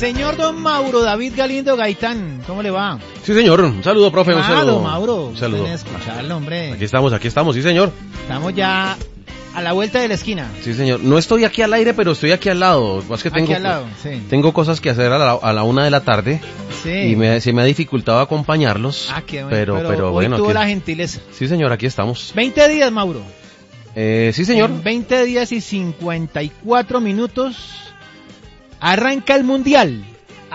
Señor don Mauro David Galindo Gaitán, ¿cómo le va? Sí, señor. Un saludo, profe. Un saludo. Don Mauro. Un saludo. Escucharlo, hombre. Aquí estamos, sí, señor. Estamos ya a la vuelta de la esquina. Sí, señor. No estoy aquí al aire, pero estoy aquí al lado. Es que Aquí al lado, sí. Tengo cosas que hacer a la 1 de la tarde. Sí. Y se me ha dificultado acompañarlos. Ah, qué bueno. Pero hoy bueno. tuvo la gentileza. Sí, señor, aquí estamos. 20 días, Mauro. Sí, señor. En 20 días y 54 minutos arranca el Mundial.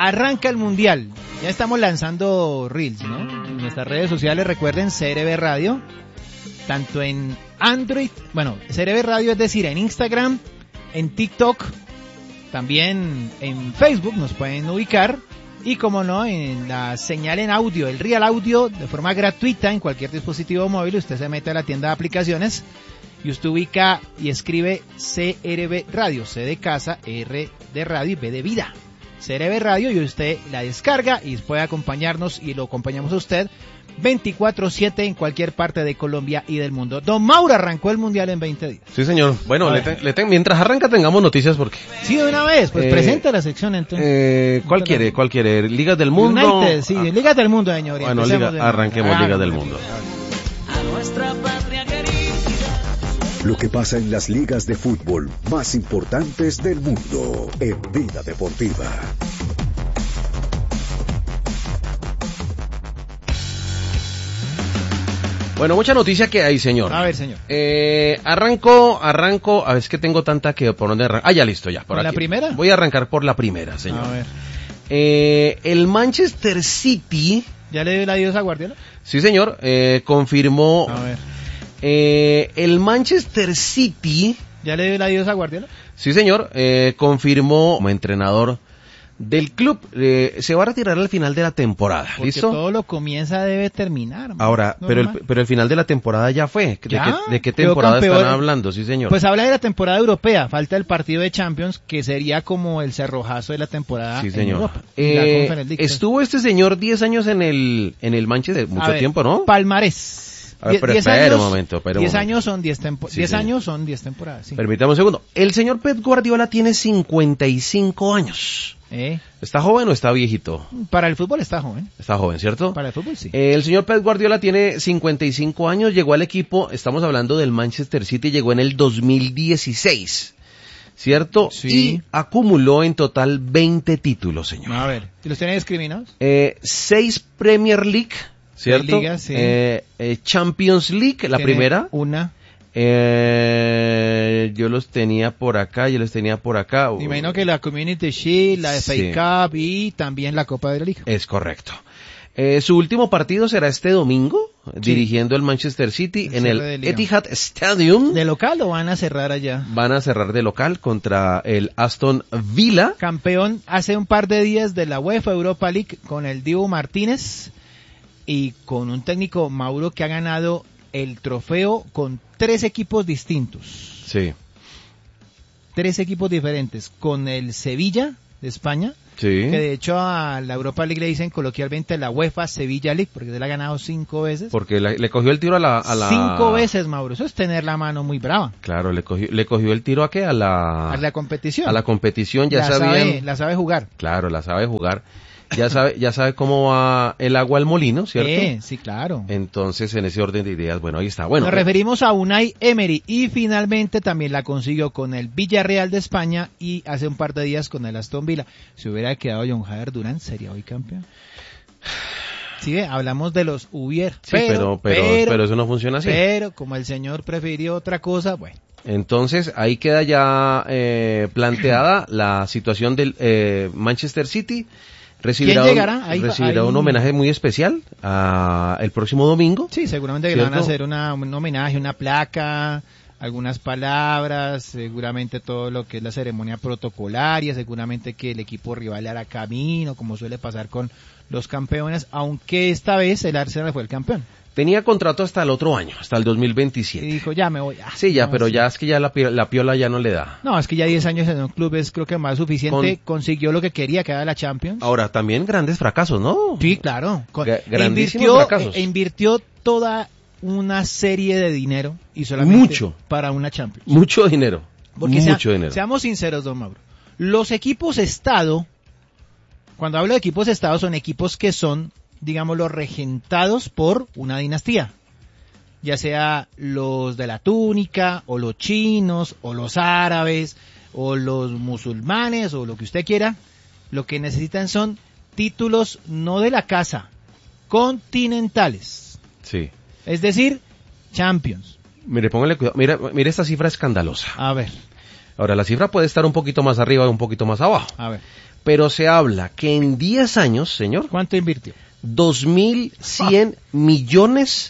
Ya estamos lanzando Reels, ¿no? En nuestras redes sociales, recuerden, CRB Radio. Tanto en Android, CRB Radio, es decir, en Instagram, en TikTok, también en Facebook nos pueden ubicar. Y como no, en la señal en audio, el Real Audio, de forma gratuita en cualquier dispositivo móvil. Usted se mete a la tienda de aplicaciones y usted ubica y escribe CRB Radio, C de casa, R de radio y B de vida. CRB Radio, y usted la descarga y puede acompañarnos, y lo acompañamos a usted 24/7 en cualquier parte de Colombia y del mundo. Don Mauro, arrancó el Mundial en 20 días. Sí, señor. Bueno, mientras arranca tengamos noticias porque... Sí, de una vez, pues presenta la sección entonces. ¿Cuál quiere? ¿Ligas del Mundo? United, sí, Ligas del Mundo, señor. Bueno, arranquemos Ligas del Mundo. A nuestra patria querida. Lo que pasa en las ligas de fútbol más importantes del mundo en Vida Deportiva. Bueno, mucha noticia que hay, señor. A ver, señor. Arranco, a ver, es que tengo tanta que por dónde arrancar. Ya listo, ya. ¿Por la primera? Voy a arrancar por la primera, señor. A ver. El Manchester City... ¿Ya le dio el adiós a Guardiola? Sí, señor, confirmó... A ver. El Manchester City... ¿Ya le dio el adiós a Guardiola? Sí, señor, confirmó como entrenador del club. Se va a retirar al final de la temporada. Porque ¿Listo? todo lo comienza debe terminar. Ahora, pero el final de la temporada ya fue. ¿De qué temporada están hablando? Sí, señor. Pues habla de la temporada europea. Falta el partido de Champions, que sería como el cerrojazo de la temporada. Sí, señor. En Europa. La Conference League. Estuvo este señor 10 años en el Manchester, mucho tiempo, ¿no? Palmarés. A ver, pero espera un momento. 10 años son 10 temporadas. Sí. Permítame un segundo. El señor Pep Guardiola tiene 55 años. ¿Está joven o está viejito? Para el fútbol está joven. Está joven, ¿cierto? Para el fútbol sí. El señor Pep Guardiola tiene 55 años, llegó al equipo, estamos hablando del Manchester City, llegó en el 2016, ¿cierto? Sí. Y acumuló en total 20 títulos, señor. A ver, ¿y los tiene discriminados? 6 Premier League, ¿cierto? Ligas, sí. Champions League, la primera. Una. Yo los tenía por acá. Me imagino que la Community Shield, la FA Cup y también la Copa de la Liga. Es correcto. Su último partido será este domingo, dirigiendo el Manchester City en el Etihad Stadium. ¿De local o van a cerrar allá? Van a cerrar de local contra el Aston Villa. Campeón hace un par de días de la UEFA Europa League con el Dibu Martínez y con un técnico, Mauro, que ha ganado el trofeo con 3 equipos distintos. Sí. 3 equipos diferentes. Con el Sevilla de España. Sí. Que de hecho a la Europa League le dicen coloquialmente la UEFA Sevilla League, porque se la ha ganado 5 veces. Porque le cogió el tiro a la... 5 veces, Mauro. Eso es tener la mano muy brava. Claro, le cogió el tiro ¿a qué? A la competición. A la competición, ya la sabe jugar. Claro, la sabe jugar. Ya sabe cómo va el agua al molino, ¿cierto? Sí, claro. Entonces, en ese orden de ideas, bueno, ahí está. Bueno, nos referimos a Unai Emery y finalmente también la consiguió con el Villarreal de España y hace un par de días con el Aston Villa. Si hubiera quedado John Javier Durán, ¿sería hoy campeón? Sí, hablamos de los hubiera. Sí, pero eso no funciona así. Pero como el señor prefirió otra cosa, bueno. Entonces, ahí queda ya planteada la situación del Manchester City. ¿Quién llegará? Recibirá un homenaje muy especial el próximo domingo. Sí, seguramente que le van a hacer un homenaje, una placa, algunas palabras, seguramente todo lo que es la ceremonia protocolaria, seguramente que el equipo rival le hará camino, como suele pasar con los campeones, aunque esta vez el Arsenal fue el campeón. Tenía contrato hasta el otro año, hasta el 2027. Y dijo, ya me voy. Sí, ya, no, pero sí. Ya es que ya la piola ya no le da. No, es que ya 10 años en un club es creo que más suficiente. Consiguió lo que quería, que era la Champions. Ahora, también grandes fracasos, ¿no? Sí, claro. Grandísimos fracasos. Invirtió toda una serie de dinero y solamente para una Champions. Mucho dinero. Porque mucho dinero. Seamos sinceros, don Mauro. Los equipos Estado Cuando hablo de equipos estados, son equipos que son, digámoslo, regentados por una dinastía. Ya sea los de la túnica, o los chinos, o los árabes, o los musulmanes, o lo que usted quiera. Lo que necesitan son títulos no de la casa, continentales. Sí. Es decir, Champions. Mire, póngale cuidado. Mira esta cifra escandalosa. A ver, Ahora, la cifra puede estar un poquito más arriba y un poquito más abajo. a ver. Pero se habla que en 10 años, señor, ¿Cuánto invirtió? 2.100 millones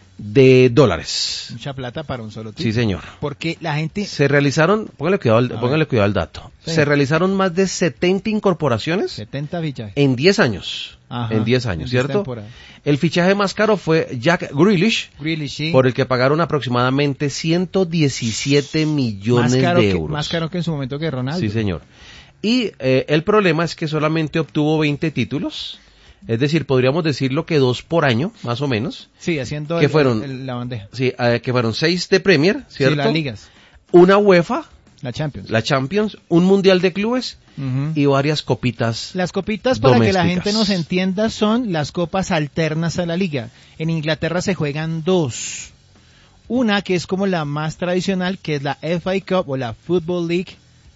de dólares. Mucha plata para un solo Sí, título. señor. Porque la gente... Se realizaron, póngale cuidado al dato. Sí. Se realizaron más de 70 incorporaciones 70 fichajes. en 10 años. Ajá, En 10 años, en 10 ¿cierto? temporadas. El fichaje más caro fue Jack Grealish, Grealish, sí. por el que pagaron aproximadamente 117 millones de euros. Más caro que en su momento que Ronaldo. Sí, señor. Y el problema es que solamente obtuvo 20 títulos. Es decir, podríamos decirlo que 2 por año, más o menos. Sí, haciendo ¿Qué fueron? la bandeja. Sí, que fueron 6 de Premier, ¿cierto? Sí, las ligas. Una UEFA, La Champions. la Champions, un Mundial de Clubes Ujú. y varias copitas. Las copitas, para que la domésticas. gente nos entienda, son las copas alternas a la liga. En Inglaterra se juegan 2. Una que es como la más tradicional, que es la FA Cup o la Football League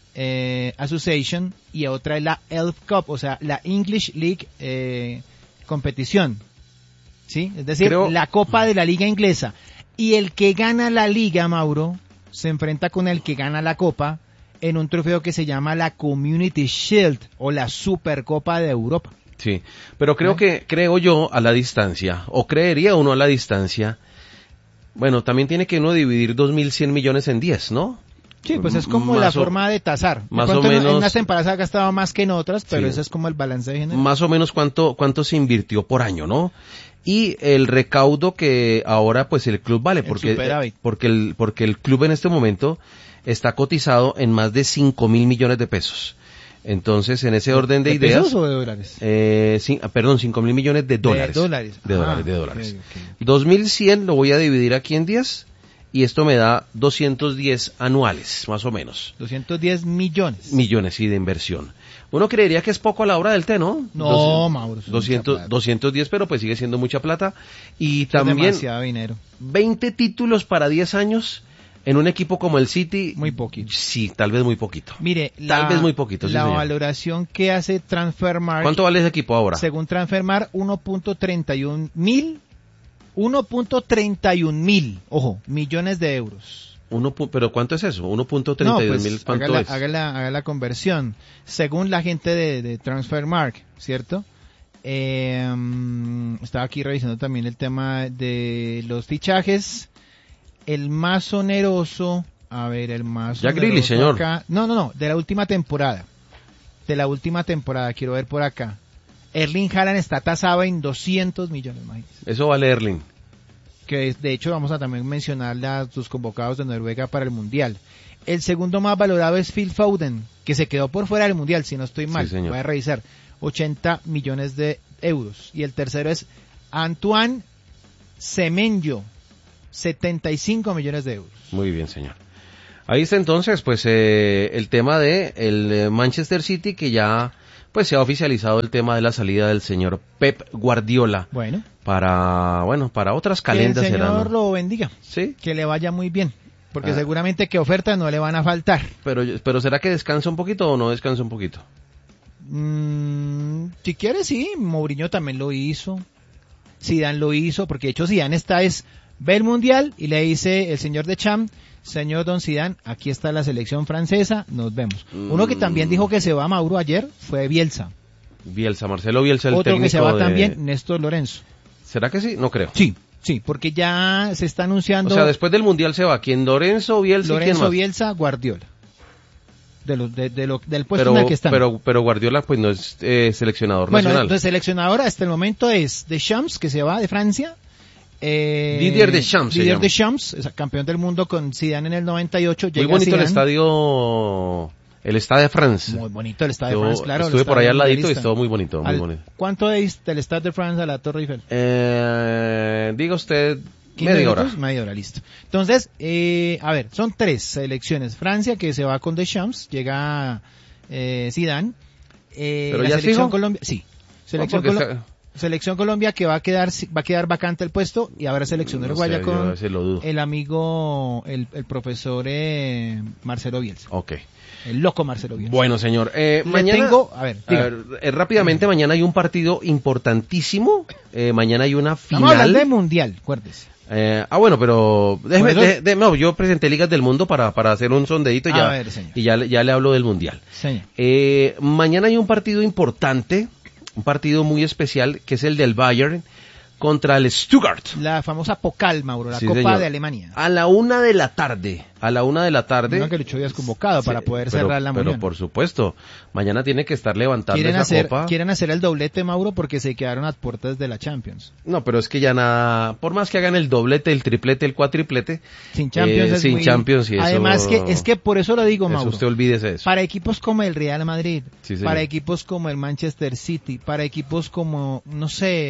Association, y otra es la ELF Cup, o sea, la English League competición. ¿Sí? Es decir, la copa de la liga inglesa. Y el que gana la liga, Mauro, se enfrenta con el que gana la copa en un trofeo que se llama la Community Shield o la Supercopa de Europa. Sí, pero creo yo a la distancia, o creería uno a la distancia, bueno, también tiene que uno dividir 2.100 millones en 10, ¿no? Sí, pues es como la forma de tasar. Más De o pronto menos. en unas temporadas ha gastado más que en otras, pero Sí. ese es como el balance general. Más o menos cuánto se invirtió por año, ¿no? Y el recaudo que ahora pues el club vale, El porque superávit. porque el club en este momento está cotizado en más de 5.000 millones de pesos. Entonces, en ese orden de ideas, ¿Pesos o de dólares? 5.000 millones de dólares. De dólares. De Ah, dólares, de dólares. ok, ok. 2.100 lo voy a dividir aquí en 10 y esto me da 210 anuales, más o menos. 210 millones. Millones, sí, de inversión. Uno creería que es poco a la hora del té, ¿no? No, Mauro, eso es 200, mucha plata. 210, pero pues sigue siendo mucha plata. Y Es también demasiado dinero. 20 títulos para 10 años en un equipo como el City. Muy poquito. Sí, tal vez muy poquito. Mire, Tal vez muy poquito, sí, la señor. valoración que hace Transfermarkt, ¿Cuánto vale ese equipo ahora? según Transfermarkt, 1.31 mil, ojo, millones de euros. ¿Pero cuánto es eso? 1.32 No, pues, mil, ¿cuánto haga es? la conversión. Según la gente de Transfermarkt, ¿cierto? Estaba aquí revisando también el tema de los fichajes. El más oneroso, a ver, el más Jack oneroso Grealish, señor. acá. No, de la última temporada. Quiero ver por acá. Erling Haaland está tasado en 200 millones, imagínense. Eso vale Erling. Que de hecho vamos a también mencionar sus convocados de Noruega para el Mundial. El segundo más valorado es Phil Foden, que se quedó por fuera del Mundial, si no estoy mal. Sí, señor. Voy a revisar. 80 millones de euros. Y el tercero es Antoine Semenyo, 75 millones de euros. Muy bien, señor. Ahí está entonces, pues, el tema de el Manchester City, que ya, pues, se ha oficializado el tema de la salida del señor Pep Guardiola Bueno, para otras calendas. que el Señor será, ¿no? lo bendiga, Sí, que le vaya muy bien, porque Ah. seguramente que ofertas no le van a faltar. pero ¿será que descansa un poquito o no descansa un poquito? Si quiere, sí, Mourinho también lo hizo, Zidane lo hizo, porque de hecho Zidane ve el Mundial y le dice el señor Deschamps, señor Don Zidane, aquí está la selección francesa, nos vemos. Uno que también dijo que se va, Mauro, ayer, fue Bielsa. Marcelo Bielsa, el Otro técnico que se va de... también, Néstor Lorenzo. ¿Será que sí? No creo. Sí, porque ya se está anunciando O sea, después del Mundial se va. ¿Quién? Lorenzo, Bielsa y quién Lorenzo, más? Bielsa, Guardiola. Del puesto en el que están. Pero Guardiola pues no es seleccionador Bueno, nacional. entonces seleccionador hasta el momento es Deschamps, que se va de Francia. Didier Deschamps se Didier llama. Deschamps, es campeón del mundo con Zidane en el 98. Muy Llega bonito el Zidane. el Stade de France. Muy bonito el Stade de Yo France, claro. estuve el por allá estadio al ladito y mundialista. estuvo muy bonito, muy bonito. ¿Cuánto es del Stade de France a la Torre Eiffel? Diga usted 15 media hora. minutos, media hora, listo. Entonces, a ver, son 3 selecciones. Francia, que se va con Deschamps, llega Zidane. ¿Pero la ya selección fijo? Colombia, sí. Selección, porque Selección Colombia que va a quedar vacante el puesto y ahora selección No uruguaya sé, yo a con veces lo dudo. el amigo, el profesor Marcelo Bielsa. Ok. El loco Marcelo Bielsa. Bueno, señor. Le Mañana, tengo, a ver, diga. rápidamente, mañana hay un partido importantísimo. Mañana hay una final. Vamos a hablar de mundial, acuérdese. Bueno, pero déjeme, Por eso- no, yo presenté ligas del mundo para hacer un sondeíto y A ya, ver, señor. y ya le hablo del mundial. Señor. Mañana hay un partido importante, un partido muy especial, que es el del Bayern contra el Stuttgart. La famosa Pokal, Mauro, la Sí, Copa señor. de Alemania. A la 1 de la tarde. Una que Lucho habías convocado para Sí, poder pero- cerrar la mañana. Pero por supuesto, mañana tiene que estar levantando esa copa. Quieren hacer el doblete, Mauro, porque se quedaron a puertas de la Champions. No, pero es que ya nada, por más que hagan el doblete, el triplete, el cuatriplete, Sin Champions es sin muy... Champions y eso. Además es que por eso lo digo, eso Mauro. usted olvídese eso. Para equipos como el Real Madrid, Sí, señor. para equipos como el Manchester City, para equipos como, no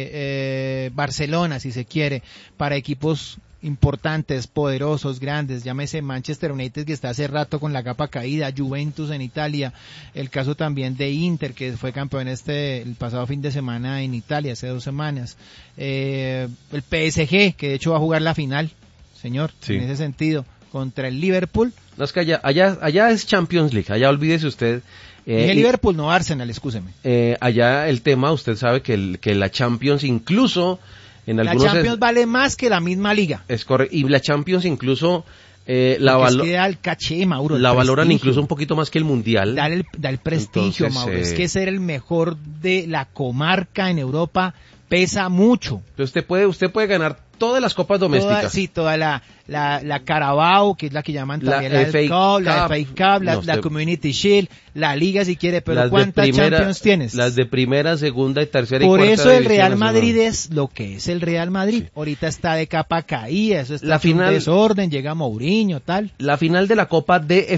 sé, Barcelona, si se quiere, para equipos importantes, poderosos, grandes, llámese Manchester United, que está hace rato con la capa caída, Juventus en Italia, el caso también de Inter, que fue campeón el pasado fin de semana en Italia, hace 2 semanas, el PSG, que de hecho va a jugar la final, señor, Sí. en ese sentido, contra el Liverpool. No, es que allá es Champions League, allá olvídese usted. Dije y- Liverpool, no Arsenal, excúseme. allá el tema, usted sabe que la Champions incluso en La algunos Champions vale más que la misma liga. es correcto, y la Champions incluso Porque es que da el caché, Mauro. el la valoran prestigio. incluso un poquito más que el Mundial. Da el prestigio, Entonces, Mauro. Es que ser el mejor de la comarca en Europa pesa mucho. Usted puede ganar todas las copas domésticas. Toda la Carabao, que es la que llaman La también la FA Cup, la Cup. FA Cup, la No, usted- Community Shield, la Liga si quiere, pero Las de ¿cuántas primera- Champions tienes? Las de primera, segunda y tercera y Por cuarta eso el división Real nacional. Madrid es lo que es el Real Madrid. Ahorita está de capa caída, eso está La hecho un final- desorden, llega Mourinho, tal. La final de la Copa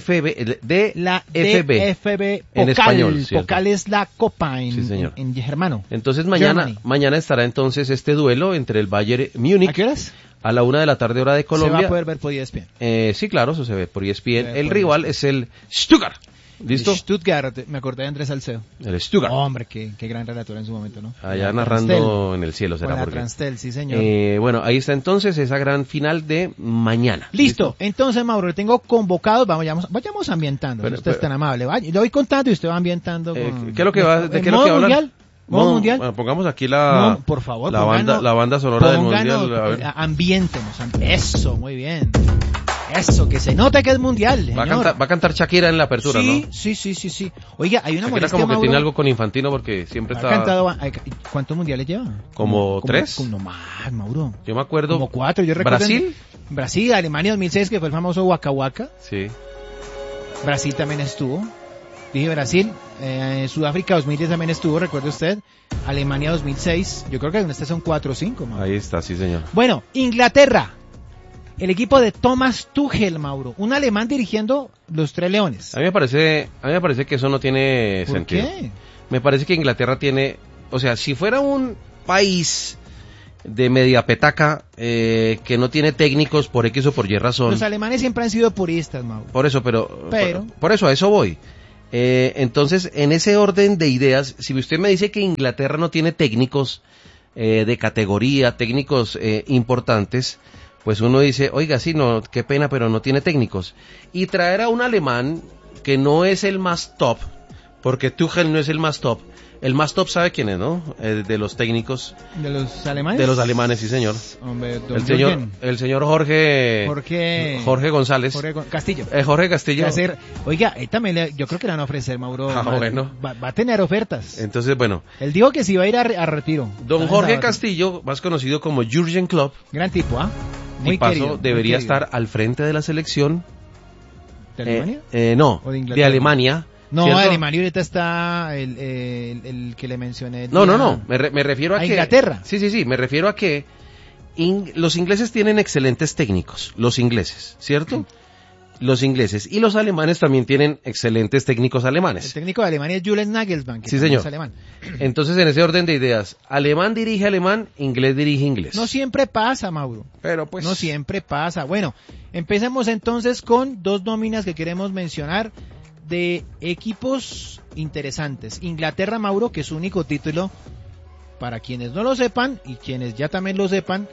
La DFB. DFB En Pokal. español, ¿cierto? Pokal es la copa Sí, señor. en germano. Entonces Germany. mañana estará entonces este duelo entre el Bayern Múnich ¿A qué horas? a la 1 de la tarde hora de Se va Colombia. a poder ver por ESPN. Sí, claro, eso se ve por ESPN. Se ve El por rival es el Stuttgart. ¿Listo? Stuttgart, me acordé de Andrés Salcedo. El Stuttgart. Hombre, qué gran relator en su momento, ¿no? Allá La narrando Transtel. en el cielo será Con la porque. Transtel, sí señor. Bueno, ahí está entonces esa gran final de mañana. Listo, entonces Mauro, le tengo convocado, vayamos ambientando, Pero- si usted es pero- tan amable. Le voy contando y usted va ambientando. ¿Qué con- es lo que va, de ¿En qué es lo modo que va a hablar? mundial? ¿Modo mundial? Bueno, pongamos aquí la, Por favor, la banda sonora del mundial. A ver. Ambiéntenos. Eso, muy bien. Eso, que se note que es mundial, Va señor. a cantar Shakira en la apertura, sí, ¿no? sí. Oiga, hay una Shakira molestia, como que Mauro. tiene algo con Infantino porque siempre Ha está. cantado, ¿cuántos mundiales lleva? ¿Como 3? No más, Mauro. Yo me acuerdo. Como 4, yo recuerdo. ¿Brasil? Brasil, Alemania 2006, que fue el famoso Waka Waka. Sí. Brasil también estuvo. Dije Brasil. Sudáfrica 2010 también estuvo, recuerde usted. Alemania 2006. Yo creo que en este son 4 o 5, Mauro. Ahí está, sí, señor. Bueno, Inglaterra. El equipo de Thomas Tuchel, Mauro. Un alemán dirigiendo los 3 leones. A mí me parece que eso no tiene ¿Por sentido. qué? Me parece que Inglaterra tiene, o sea, si fuera un país de media petaca que no tiene técnicos por X o por Y razón. Los alemanes siempre han sido puristas, Mauro. Por eso, pero Pero- por eso a eso voy. Entonces, en ese orden de ideas, si usted me dice que Inglaterra no tiene técnicos de categoría, técnicos importantes, pues uno dice, oiga, sí, no, qué pena, pero no tiene técnicos. Y traer a un alemán que no es el más top, porque Tuchel no es el más top. El más top sabe quién es, ¿no? De los técnicos. ¿De los alemanes? De los alemanes, sí, señor. Hombre, don El señor Jorge González. Castillo. Jorge Castillo. Oiga, también yo creo que le van a ofrecer, Mauro. Bueno. Va a tener ofertas. Entonces, bueno. Él dijo que sí va a ir a retiro. Don Jorge Castillo, más conocido como Jürgen Klopp, gran tipo, ¿ah? Muy tipazo, querido, debería muy querido. estar al frente de la selección. ¿De Alemania? No, ¿O de de Inglaterra? Alemania. No, ¿cierto? de Alemania ahorita está el que le mencioné. No. Me refiero a que. Inglaterra. Sí. Me refiero a que los ingleses tienen excelentes técnicos. Los ingleses, ¿cierto? Los ingleses. Y los alemanes también tienen excelentes técnicos El alemanes. técnico de Alemania es Julian Nagelsmann, que Sí, también señor. es alemán. Entonces, en ese orden de ideas, alemán dirige alemán, inglés dirige inglés. No siempre pasa, Mauro. Pero pues. No siempre pasa. Bueno, empecemos entonces con 2 nóminas que queremos mencionar de equipos interesantes. Inglaterra, Mauro, que es su único título, para quienes no lo sepan y quienes ya también lo sepan,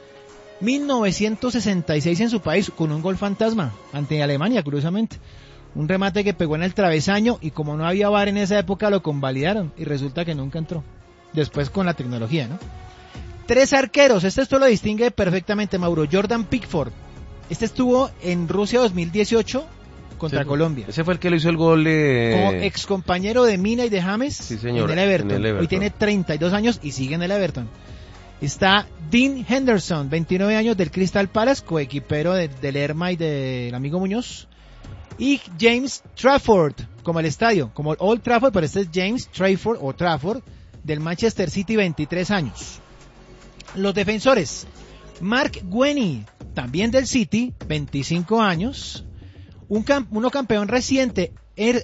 1966 en su país con un gol fantasma ante Alemania, curiosamente. Un remate que pegó en el travesaño y como no había VAR en esa época lo convalidaron y resulta que nunca entró. Después con la tecnología, ¿no? 3 arqueros, esto lo distingue perfectamente, Mauro. Jordan Pickford, este estuvo en Rusia 2018 contra Colombia. Ese fue el que le hizo el gol como ex compañero de Mina y de James, sí, señor, en el Everton. en el Everton. Hoy tiene 32 años y sigue en el Everton. Está Dean Henderson, 29 años, del Crystal Palace, coequipero del Lerma y del amigo Muñoz. Y James Trafford, como el estadio, como Old Trafford, pero este es James Trafford o Trafford, del Manchester City, 23 años. Los defensores, Mark Guény, también del City, 25 años. Uno campeón reciente,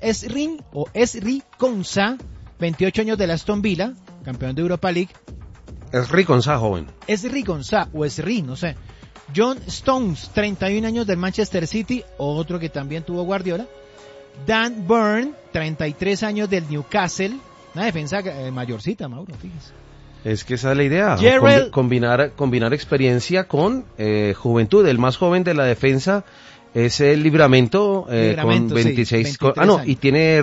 Esri Konsa, 28 años, del Aston Villa, campeón de Europa League. Esri Konsa, joven. Esri Konsa, o Esri, no sé. John Stones, 31 años, del Manchester City, otro que también tuvo Guardiola. Dan Burn, 33 años, del Newcastle, una defensa mayorcita, Mauro, fíjese. Es que esa es la idea, Gerald... combinar experiencia con juventud. El más joven de la defensa es el Livramento, con 26. Sí, Y tiene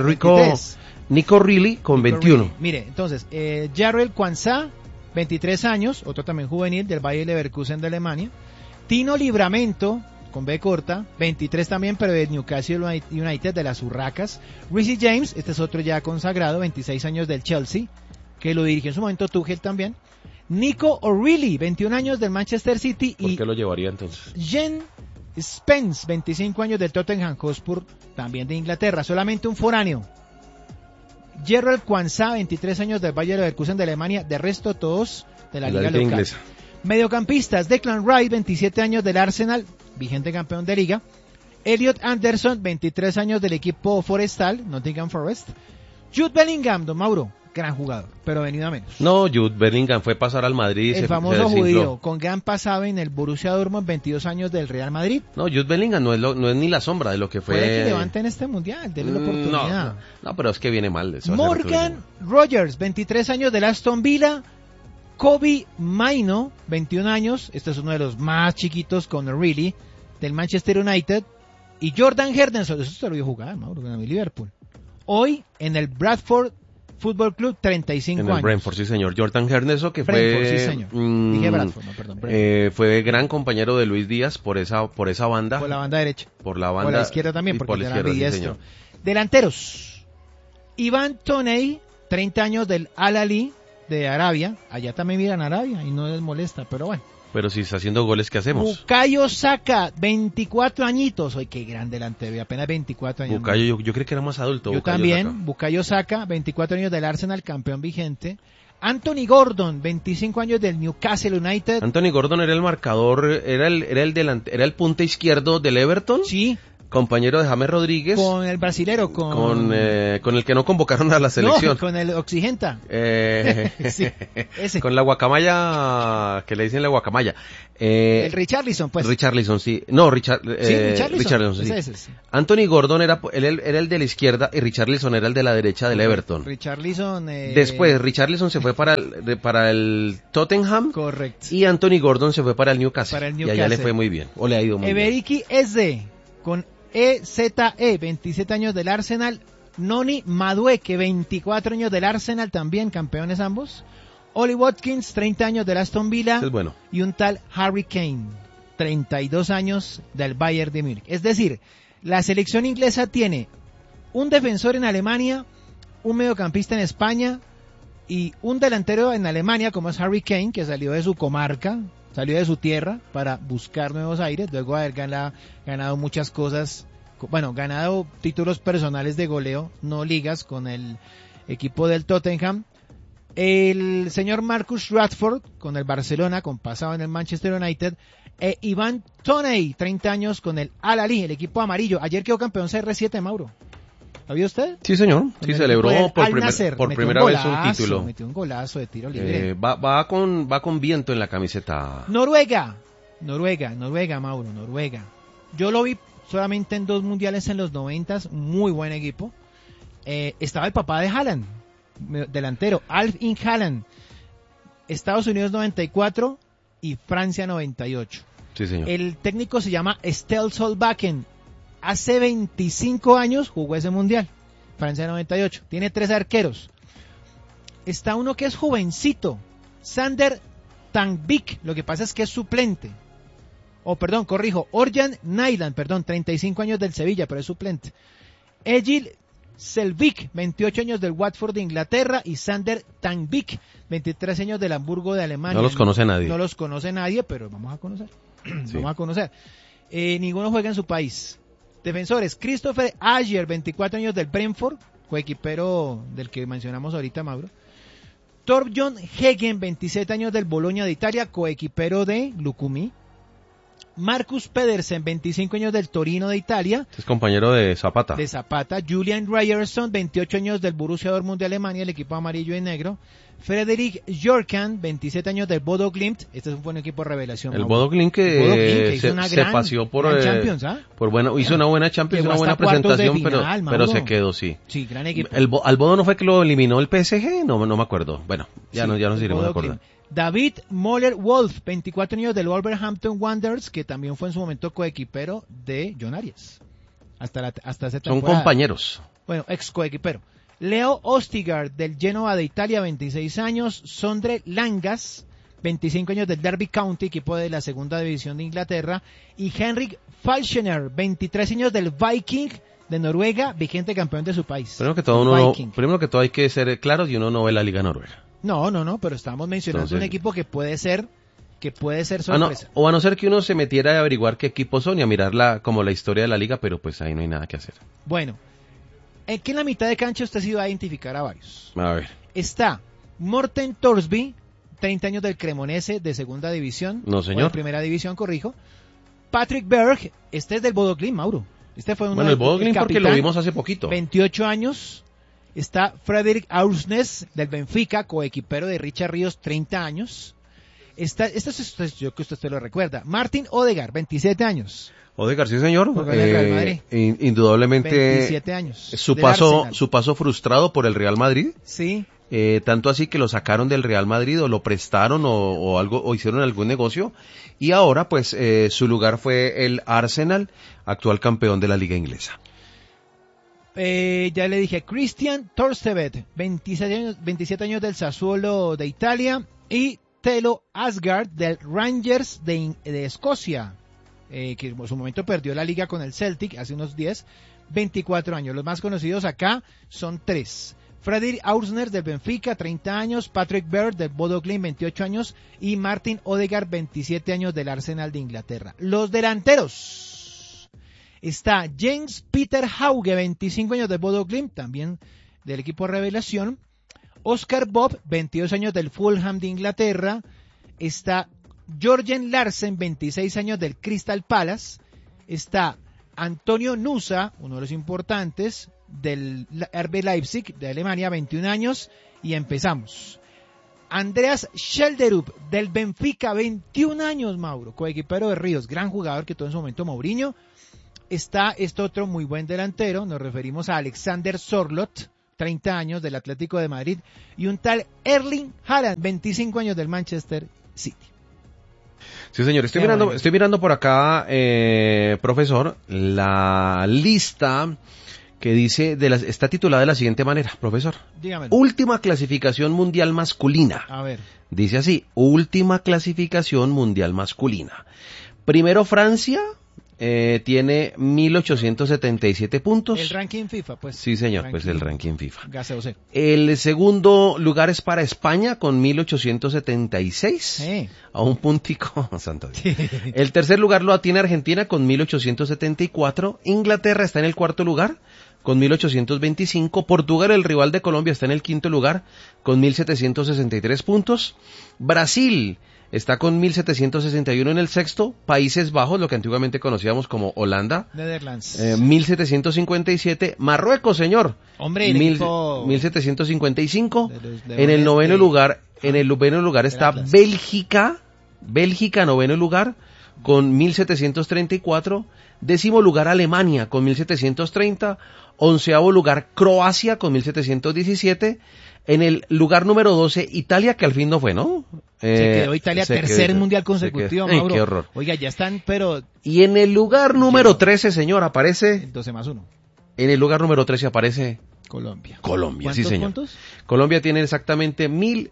Nico Reilly con 21. Reilly. Mire, entonces, Jarrell Quansah, 23 años, otro también juvenil, del Bayer Leverkusen de Alemania. Tino Livramento, con B corta, 23 también, pero de Newcastle United, de las Urracas. Reece James, este es otro ya consagrado, 26 años, del Chelsea, que lo dirigió en su momento Tuchel también. Nico O'Reilly, 21 años, del Manchester City. ¿Por qué lo llevaría entonces? Jen Spence, 25 años, del Tottenham Hotspur, también de Inglaterra. Solamente un foráneo. Jarrell Quansah, 23 años, del Bayer Leverkusen de Alemania. De resto, todos de la liga local. Inglesa. Mediocampistas, Declan Rice, 27 años, del Arsenal, vigente campeón de liga. Elliot Anderson, 23 años, del equipo forestal, Nottingham Forest. Jude Bellingham, don Mauro, gran jugador, pero venido a menos. No, Jude Bellingham fue a pasar al Madrid. El famoso judío, con gran pasado en el Borussia Dortmund, 22 años, del Real Madrid. No, Jude Bellingham no es ni la sombra de lo que fue. Puede que levante en este mundial, denle la oportunidad. No, pero es que viene mal. Morgan Rogers, 23 años, del Aston Villa. Kobe Maino, 21 años, este es uno de los más chiquitos con O'Reilly, del Manchester United. Y Jordan Henderson, eso se lo vio jugar, Mauro, con el Liverpool. Hoy en el Bradford Football Club, 35 años. En el Brentford, sí señor. Jordan Henderson, que Brentford, sí señor. Dije Bradford, no, perdón. Fue gran compañero de Luis Díaz por esa banda. Por la banda derecha. Por la banda. Por la izquierda también, porque por la era izquierda, ambidiestro. Sí, delanteros. Ivan Toney, 30 años, del Al-Ahly de Arabia. Allá también miran Arabia y no les molesta, pero bueno. Pero si está haciendo goles, ¿qué hacemos? Bukayo Saka, 24 añitos. Oye, qué gran delantero, apenas 24 años. Bukayo, yo creo que era más adulto. Yo Bukayo también, Saka. Bukayo Saka, 24 años, del Arsenal, campeón vigente. Anthony Gordon, 25 años, del Newcastle United. Anthony Gordon era el marcador, era el punta izquierdo del Everton. Sí. Compañero de James Rodríguez. Con el brasilero, con el que no convocaron a la selección. No, con el Oxigenta. Sí, ese. Con la guacamaya, que le dicen la guacamaya. El Richarlison, pues. Richarlison, sí. No, Richarlison, sí. Ese, sí. Anthony Gordon era el de la izquierda y Richarlison era el de la derecha del Everton. Richarlison. Después, Richarlison se fue para el Tottenham. Correcto. Y Anthony Gordon se fue para el Newcastle. Y allá le fue muy bien. O le ha ido muy bien. Eberiki Eze, con EZE, 27 años, del Arsenal. Noni Madueke, 24 años, del Arsenal, también campeones ambos. Oli Watkins, 30 años, del Aston Villa. Es bueno. Y un tal Harry Kane, 32 años, del Bayern de Múnich. Es decir, la selección inglesa tiene un defensor en Alemania, un mediocampista en España y un delantero en Alemania, como es Harry Kane, que salió de su comarca, salió de su tierra para buscar nuevos aires, luego de haber ganado muchas cosas, bueno, ganado títulos personales de goleo, no ligas, con el equipo del Tottenham. El señor Marcus Rashford, con el Barcelona, con pasado en el Manchester United. Ivan Toney, 30 años, con el Al-Ahly, el equipo amarillo. Ayer quedó campeón CR7, Mauro. ¿Lo vio usted? Sí, señor. Sí, celebró por primera vez un título. Metió un golazo de tiro libre. Va con viento en la camiseta. Noruega, Mauro, Noruega. Yo lo vi solamente en 2 mundiales en los 90, muy buen equipo. estaba el papá de Haaland, delantero, Alf Inge Haaland. Estados Unidos 94 y Francia 98. Sí, señor. El técnico se llama Stell Solbakken. Hace 25 años jugó ese mundial. Francia 98. Tiene 3 arqueros. Está uno que es jovencito, Sander Tanvik. Lo que pasa es que es suplente. Orjan Nyland, 35 años del Sevilla, pero es suplente. Egil Selvik, 28 años del Watford de Inglaterra, y Sander Tanvik, 23 años del Hamburgo de Alemania. No los conoce nadie. No los conoce nadie, pero vamos a conocer. Sí. Vamos a conocer. Ninguno juega en su país. Defensores, Christopher Ayer, 24 años del Brentford, coequipero del que mencionamos ahorita, Mauro. Torbjörn Hegen, 27 años del Bologna de Italia, coequipero de Lukumi. Marcus Pedersen, 25 años del Torino de Italia. Es compañero de Zapata. Julian Ryerson, 28 años del Borussia Dortmund de Alemania, el equipo amarillo y negro. Frederik Jorkan, 27 años del Bodo Glimt. Este es un buen equipo de revelación. El Bodo Glimt que se paseó por Champions, hizo una buena Champions, una buena presentación, final, pero se quedó, sí. Sí, gran equipo. Al Bodo no fue que lo eliminó el PSG, no me acuerdo. Bueno, ya nos iremos a acordar. David Moller-Wolf, 24 años del Wolverhampton Wanderers, que también fue en su momento coequipero de John Arias. Hasta esa temporada. Son compañeros. Bueno, ex coequipero. Leo Ostigard, del Genoa de Italia, 26 años. Sondre Langas, 25 años del Derby County, equipo de la segunda división de Inglaterra. Y Henrik Falchener, 23 años del Viking de Noruega, vigente campeón de su país. Primero que todo hay que ser claros, y uno no ve la Liga Noruega. No, pero estamos mencionando un equipo que puede ser sorpresa. O a no ser que uno se metiera a averiguar qué equipos son y a mirar como la historia de la liga, pero pues ahí no hay nada que hacer. Bueno, aquí en la mitad de cancha usted sí va a identificar a varios. A ver. Está Morten Thorsby, 30 años del Cremonese de segunda división. No, señor. O de primera división, corrijo. Patrick Berg, este es del Bodo Glimt, Mauro. Este fue el Bodo Glimt porque lo vimos hace poquito. 28 años. Está Frederik Aursnes del Benfica, coequipero de Richard Ríos, 30 años. Yo que usted lo recuerda. Martin Odegaard, 27 años. Odegaard, sí, señor. Real Madrid. Indudablemente. 27 años. Su paso frustrado por el Real Madrid. Sí. Tanto así que lo sacaron del Real Madrid o lo prestaron o algo, o hicieron algún negocio. Y ahora, pues, su lugar fue el Arsenal, actual campeón de la Liga Inglesa. Ya le dije, Christian Torstvedt, 27 años del Sassuolo de Italia, y Telo Asgard del Rangers de Escocia, que en su momento perdió la liga con el Celtic hace unos 24 años. Los más conocidos acá son 3. Frederik Aursnes del Benfica, 30 años, Patrick Berg del Bodo Glimt, 28 años, y Martin Odegaard, 27 años del Arsenal de Inglaterra. Los delanteros. Está James Peter Hauge, 25 años del Bodo Glimt, también del equipo Revelación. Oscar Bob, 22 años del Fulham de Inglaterra. Está Jørgen Larsen, 26 años del Crystal Palace. Está Antonio Nusa, uno de los importantes, del RB Leipzig de Alemania, 21 años. Y empezamos. Andreas Schelderup del Benfica, 21 años, Mauro, coequipero de Ríos, gran jugador que tuvo en su momento Mourinho. Está otro muy buen delantero, nos referimos a Alexander Sorloth, 30 años del Atlético de Madrid, y un tal Erling Haaland, 25 años del Manchester City. Sí, señor, estoy mirando por acá, profesor, la lista que dice, está titulada de la siguiente manera, profesor. Dígamelo. Última clasificación mundial masculina. A ver. Dice así, última clasificación mundial masculina. Primero Francia. Tiene 1877 puntos. El ranking FIFA, pues. Sí, señor, pues el ranking FIFA. Gaseoso. El segundo lugar es para España con 1876. A un puntico, santo Dios. El tercer lugar lo tiene Argentina con 1874. Inglaterra está en el cuarto lugar con 1825. Portugal, el rival de Colombia, está en el quinto lugar con 1763 puntos. Brasil está con 1761 en el sexto. Países Bajos, lo que antiguamente conocíamos como Holanda, Netherlands, 1757. Marruecos, señor, hombre, 1755. En el noveno lugar, está Bélgica, noveno lugar con 1734. Décimo lugar Alemania con 1730. 11º lugar Croacia con 1.717. En el lugar número 12 Italia, que al fin no fue, ¿no? Se quedó Italia, tercer mundial consecutivo, Mauro. Qué horror. Oiga, ya están, pero... Y en el lugar número 13, señor, aparece... 12+1. En el lugar número 13 aparece... Colombia. Sí, señor. Puntos? Colombia tiene exactamente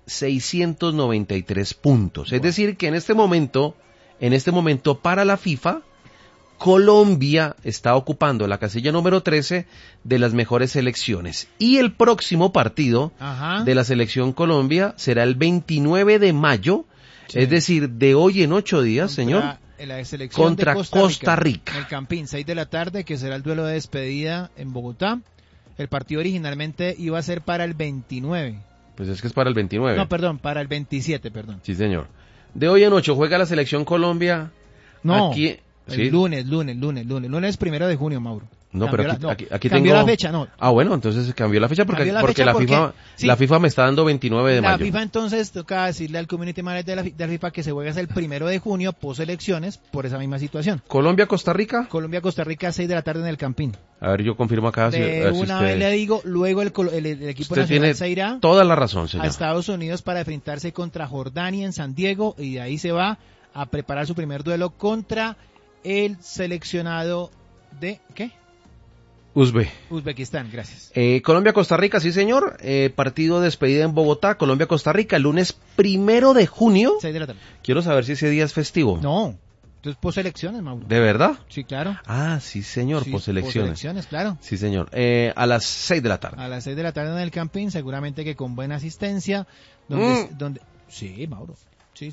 1.693 puntos. Wow. Es decir, que en este momento, para la FIFA, Colombia está ocupando la casilla número 13 de las mejores selecciones. Y el próximo partido de la selección Colombia será el 29 de mayo, sí. Es decir, de hoy en 8 días, señor, la selección contra de Costa Rica. En el Campín, 6 de la tarde, que será el duelo de despedida en Bogotá. El partido originalmente iba a ser para el 29. Pues es que es para el 29. No, perdón, para el 27, perdón. Sí, señor. De hoy en 8 juega la selección Colombia. No, aquí, ¿sí? Lunes 1 de junio, Mauro. No, cambió pero aquí cambió tengo... la fecha, no. Ah, bueno, entonces cambió la fecha porque la FIFA me está dando 29 de mayo. La FIFA entonces toca decirle al Community Manager de la FIFA que se juega hasta el 1 de junio, post elecciones, por esa misma situación. ¿Colombia-Costa Rica? Colombia-Costa Rica, 6 de la tarde en el Campín. A ver, yo confirmo acá. Vez le digo, luego el equipo nacional se irá toda la razón, señor. A Estados Unidos para enfrentarse contra Jordania en San Diego, y de ahí se va a preparar su primer duelo contra el seleccionado de... ¿qué? Uzbekistán, gracias. Colombia-Costa Rica, sí señor, partido de despedida en Bogotá, Colombia-Costa Rica, el lunes 1 de junio. 6 de la tarde. Quiero saber si ese día es festivo. No, entonces poselecciones, Mauro. ¿De verdad? Sí, claro. Ah, sí señor, sí, poselecciones, claro. Sí señor, a las 6 de la tarde. A las 6 de la tarde en el Campín, seguramente que con buena asistencia, donde sí, Mauro. Sí.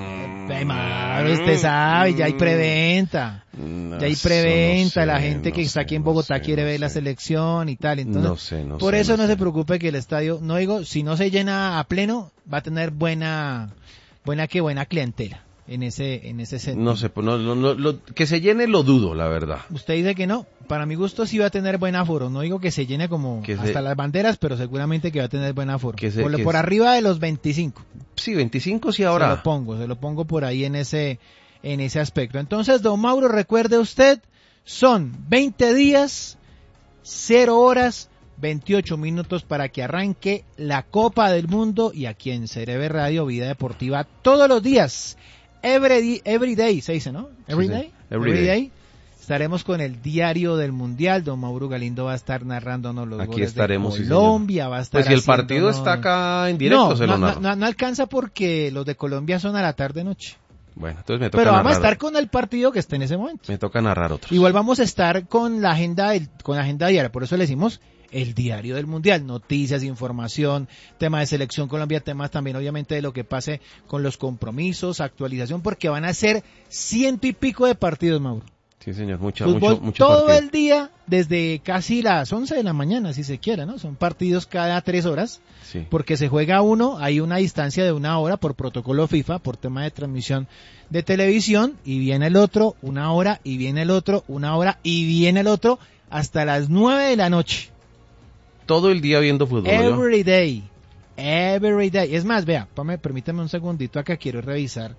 Mauro, usted sabe, ya hay preventa. Ya hay preventa, la gente que está aquí en Bogotá quiere ver la selección y tal. Entonces, por eso no se preocupe que el estadio, no digo, si no se llena a pleno, va a tener buena clientela en ese sentido. No sé, que se llene lo dudo, la verdad. Usted dice que no. Para mi gusto sí va a tener buen aforo. No digo que se llene como hasta las banderas, pero seguramente que va a tener buen aforo. Por arriba de los 25. Sí, 25 sí ahora. Se lo pongo por ahí en ese aspecto. Entonces, don Mauro, recuerde usted, son 20 días, 0 horas, 28 minutos para que arranque la Copa del Mundo, y aquí en CRB Radio, Vida Deportiva, todos los días. Every day, se dice, ¿no? Every day. Estaremos con el diario del Mundial. Don Mauro Galindo va a estar narrándonos los goles de Colombia. Sí, va a estar. Pues si el partido está acá en directo, se lo narro. No alcanza porque los de Colombia son a la tarde-noche. Bueno, entonces me toca Pero narrar. vamos a estar con el partido que está en ese momento. Me toca narrar otros. Igual vamos a estar con la agenda diaria. Por eso le decimos el diario del Mundial. Noticias, información, tema de selección Colombia, temas también obviamente de lo que pase con los compromisos, actualización, porque van a ser 100 y pico de partidos, Mauro. Sí, señor, mucho todo partido. El día, desde casi las 11 de la mañana, si se quiere, ¿no? Son partidos cada 3 horas, sí. Porque se juega uno, hay una distancia de 1 hora por protocolo FIFA, por tema de transmisión de televisión, y viene el otro, 1 hora, y viene el otro, 1 hora, y viene el otro, hasta las 9 de la noche. Todo el día viendo fútbol. Every day. Es más, vea, permítame un segundito acá, quiero revisar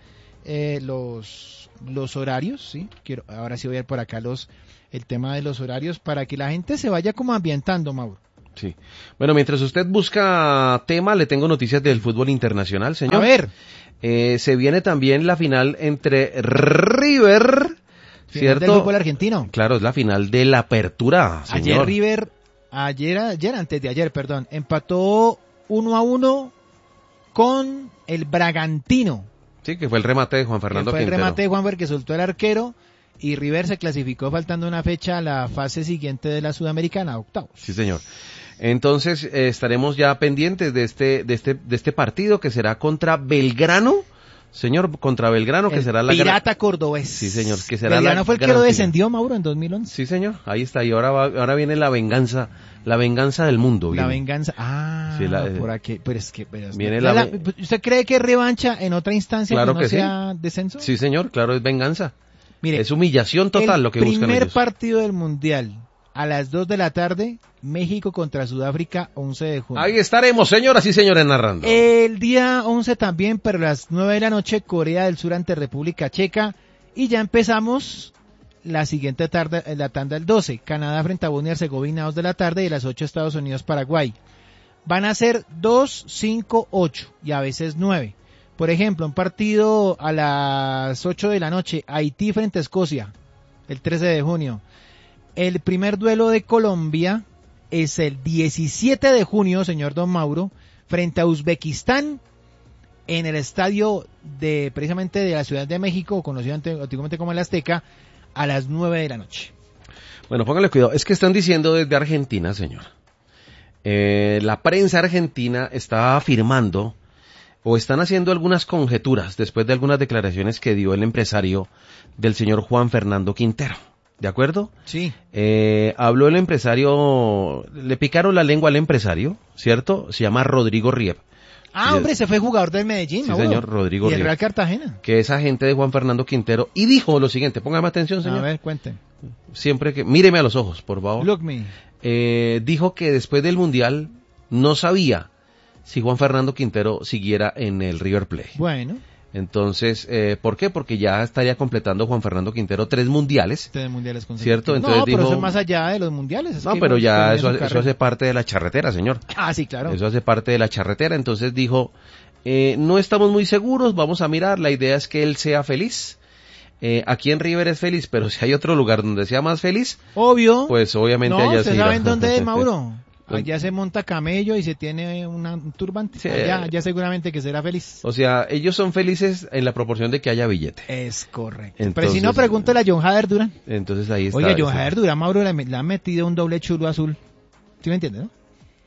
los horarios, ¿sí? Ahora sí voy a ir por acá el tema de los horarios para que la gente se vaya como ambientando, Mauro. Sí. Bueno, mientras usted busca tema, le tengo noticias del fútbol internacional, señor. A ver. Se viene también la final entre River, ¿cierto? Del fútbol argentino. Claro, es la final de la apertura, señor. Antes de ayer, empató 1-1 con el Bragantino. Sí, que fue el remate de Juan Fernando Quintero. Fue el remate de Juanfer que soltó el arquero, y River se clasificó faltando una fecha a la fase siguiente de la Sudamericana, octavos. Sí, señor. Entonces estaremos ya pendientes de este partido que será contra Belgrano. Señor, contra Belgrano, que será la Pirata Cordobés. Sí, señor, que será Belgrano fue el que lo descendió, Mauro, en 2011. Sí, señor, ahí está, y ahora viene la venganza del mundo. La venganza, sí, por aquí, pero es que... ¿Usted cree que es revancha en otra instancia, claro que no sea descenso? Sí, señor, claro, es venganza. Mire, es humillación total lo que buscan ellos. El primer partido del Mundial, a las 2 de la tarde, México contra Sudáfrica, 11 de junio. Ahí estaremos, señoras y señores, narrando. El día 11 también, pero a las 9 de la noche, Corea del Sur ante República Checa. Y ya empezamos la siguiente tarde, la tanda del 12, Canadá frente a Bosnia y Herzegovina 2 de la tarde y a las 8 Estados Unidos Paraguay. Van a ser 2, 5, 8 y a veces 9. Por ejemplo, un partido a las 8 de la noche, Haití frente a Escocia, el 13 de junio. El primer duelo de Colombia es el 17 de junio, señor Don Mauro, frente a Uzbekistán en el estadio de precisamente de la Ciudad de México, conocido antiguamente como el Azteca, a las 9 de la noche. Bueno, póngale cuidado, es que están diciendo desde Argentina, señor. La prensa argentina está afirmando o están haciendo algunas conjeturas después de algunas declaraciones que dio el empresario del señor Juan Fernando Quintero. ¿De acuerdo? Sí. Habló el empresario, le picaron la lengua al empresario, ¿cierto? Se llama Rodrigo Riep. Ah, hombre, se fue jugador del Medellín, Sí, ¿no? señor, Rodrigo Y el Riep, Real Cartagena. que es agente de Juan Fernando Quintero, y dijo lo siguiente, póngame atención, señor. A ver, cuente. Siempre que, míreme a los ojos, por favor. Look me. Dijo que después del Mundial no sabía si Juan Fernando Quintero siguiera en el River Plate. Bueno, Entonces, ¿por qué? Porque ya estaría completando Juan Fernando Quintero 3 mundiales. 3 mundiales consecutivos. ¿Cierto? Entonces no, pero dijo- eso es más allá de los mundiales. Es No, que pero hemos ya terminado eso su hace carrera. parte de la charretera, señor. Ah, sí, claro. Eso hace parte de la charretera. Entonces dijo, no estamos muy seguros, vamos a mirar. La idea es que él sea feliz. Aquí en River es feliz, pero si hay otro lugar donde sea más feliz, Obvio. pues obviamente no, allá ¿ustedes se irá. saben dónde es, Mauro? Allá se monta camello y se tiene un turbante. Sí. Allá seguramente que será feliz. O sea, ellos son felices en la proporción de que haya billete. Es correcto. Entonces- Pero si no, pregúntale a John Hader Durán. Entonces ahí está. Oiga, John eso. Hader Durán, Mauro, le han metido un doble chulo azul. ¿Sí me entiendes, no?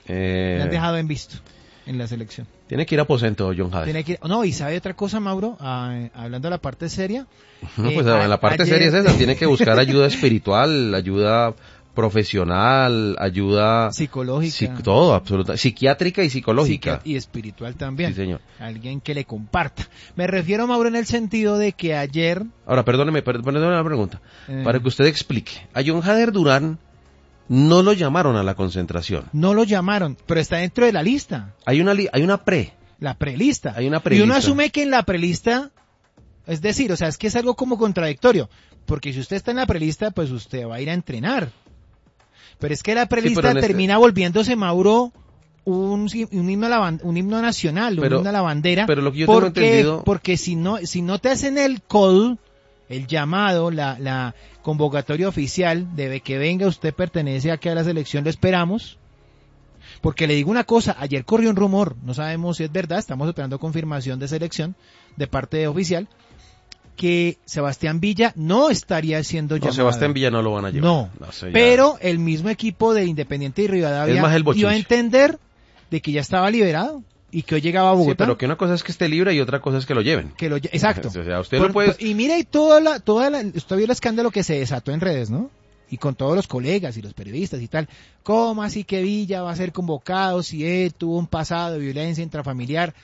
Le han dejado en visto en la selección. Tiene que ir a aposento, John Hader. Tiene que, no, y sabe otra cosa, Mauro, hablando de la parte seria. No, pues la parte seria es esa, tiene que buscar ayuda espiritual, ayuda profesional, ayuda Psicológica. todo, absoluta, psiquiátrica y psicológica. Y espiritual también. Sí, señor. Alguien que le comparta. Me refiero, Mauro, en el sentido de que ayer... Ahora, perdóneme la pregunta, Eh. para que usted explique. A John Hader Durán no lo llamaron a la concentración. No lo llamaron, pero está dentro de la lista. Hay una pre. La prelista. Hay una Y prelista. uno asume que en la prelista, es decir, o sea, es que es algo como contradictorio. Porque si usted está en la prelista, pues usted va a ir a entrenar. Pero es que la prelista pero en este- termina volviéndose, Mauro, un himno, un himno nacional, un Pero- himno a la bandera. pero lo que yo tengo entendido- Porque si no te hacen el call, el llamado, la convocatoria oficial de que venga, usted pertenece aquí a la selección, lo esperamos. Porque le digo una cosa, ayer corrió un rumor, no sabemos si es verdad, estamos esperando confirmación de selección de parte oficial, que Sebastián Villa no estaría siendo llamado. No, Sebastián Villa no lo van a llevar. No, eso ya- pero el mismo equipo de Independiente y Rivadavia Es más el dio a bochinche. entender de que ya estaba liberado y que hoy llegaba a Sí, Bogotá. pero que una cosa es que esté libre y otra cosa es que lo lleven. Exacto. O sea, usted no puede... Y mire, usted vio el escándalo que se desató en redes, ¿no? Y con todos los colegas y los periodistas y tal. ¿Cómo así que Villa va a ser convocado si él tuvo un pasado de violencia intrafamiliar?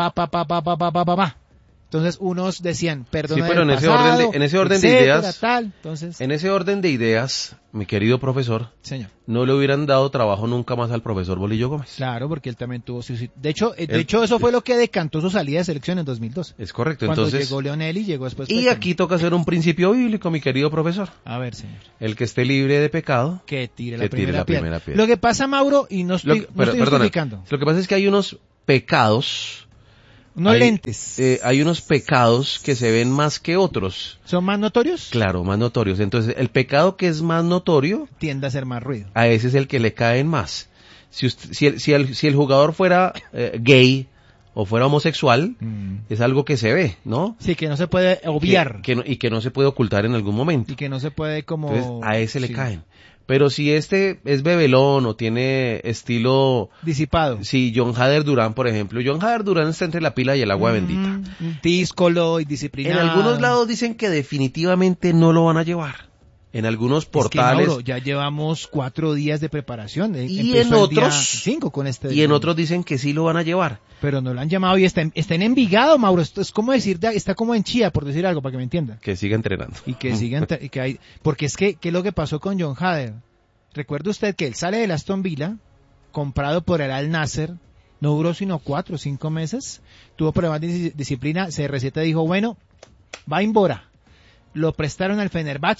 Pa. Entonces unos decían, perdón, Sí, pero en ese orden de ideas, tal. Entonces, en ese orden de ideas, mi querido profesor, señor. no le hubieran dado trabajo nunca más al profesor Bolillo Gómez. Claro, porque él también tuvo su... De hecho, eso fue lo que decantó su salida de selección en 2002. Es correcto, Cuando entonces... llegó Leonel y llegó después... Y Petón. aquí toca hacer un principio bíblico, mi querido profesor. A ver, señor. El que esté libre de pecado, Que tire Que la tire primera la piedra. primera piedra. Lo que pasa, Mauro, y no estoy perdona, justificando, lo que pasa es que hay unos pecados, no hay- lentes, hay unos pecados que se ven más que otros. ¿son más notorios? Claro, más notorios. Entonces, el pecado que es más notorio, Tiende a hacer más ruido. a ese es el que le caen más. Si el jugador fuera gay o fuera homosexual, es algo que se ve, ¿no? Sí, que no se puede obviar. Y que no se puede ocultar en algún momento. Y que no se puede como... Entonces, a ese le sí, caen. Pero si este es bebelón o tiene estilo... disipado. Si John Hader Durán, por ejemplo, John Hader Durán está entre la pila y el agua bendita. Díscolo y En disciplinado. algunos lados dicen que definitivamente no lo van a llevar. En algunos portales. Es que, Mauro, ya llevamos 4 días de preparación. Y Empezó en el día otros- 5 con este. Y en otros dicen que sí lo van a llevar. Pero no lo han llamado y está en Envigado, Mauro. Esto es como decir, está como en Chía, por decir algo, para que me entienda. Que siga entrenando. Y que sigan, y que hay, porque es que, ¿qué es lo que pasó con John Hader? Recuerde usted que él sale del Aston Villa, comprado por el Al Nasser, no duró sino 4 o 5 meses, tuvo problemas de disciplina, CR7 dijo, bueno, va en Bora. Lo prestaron al Fenerbahce,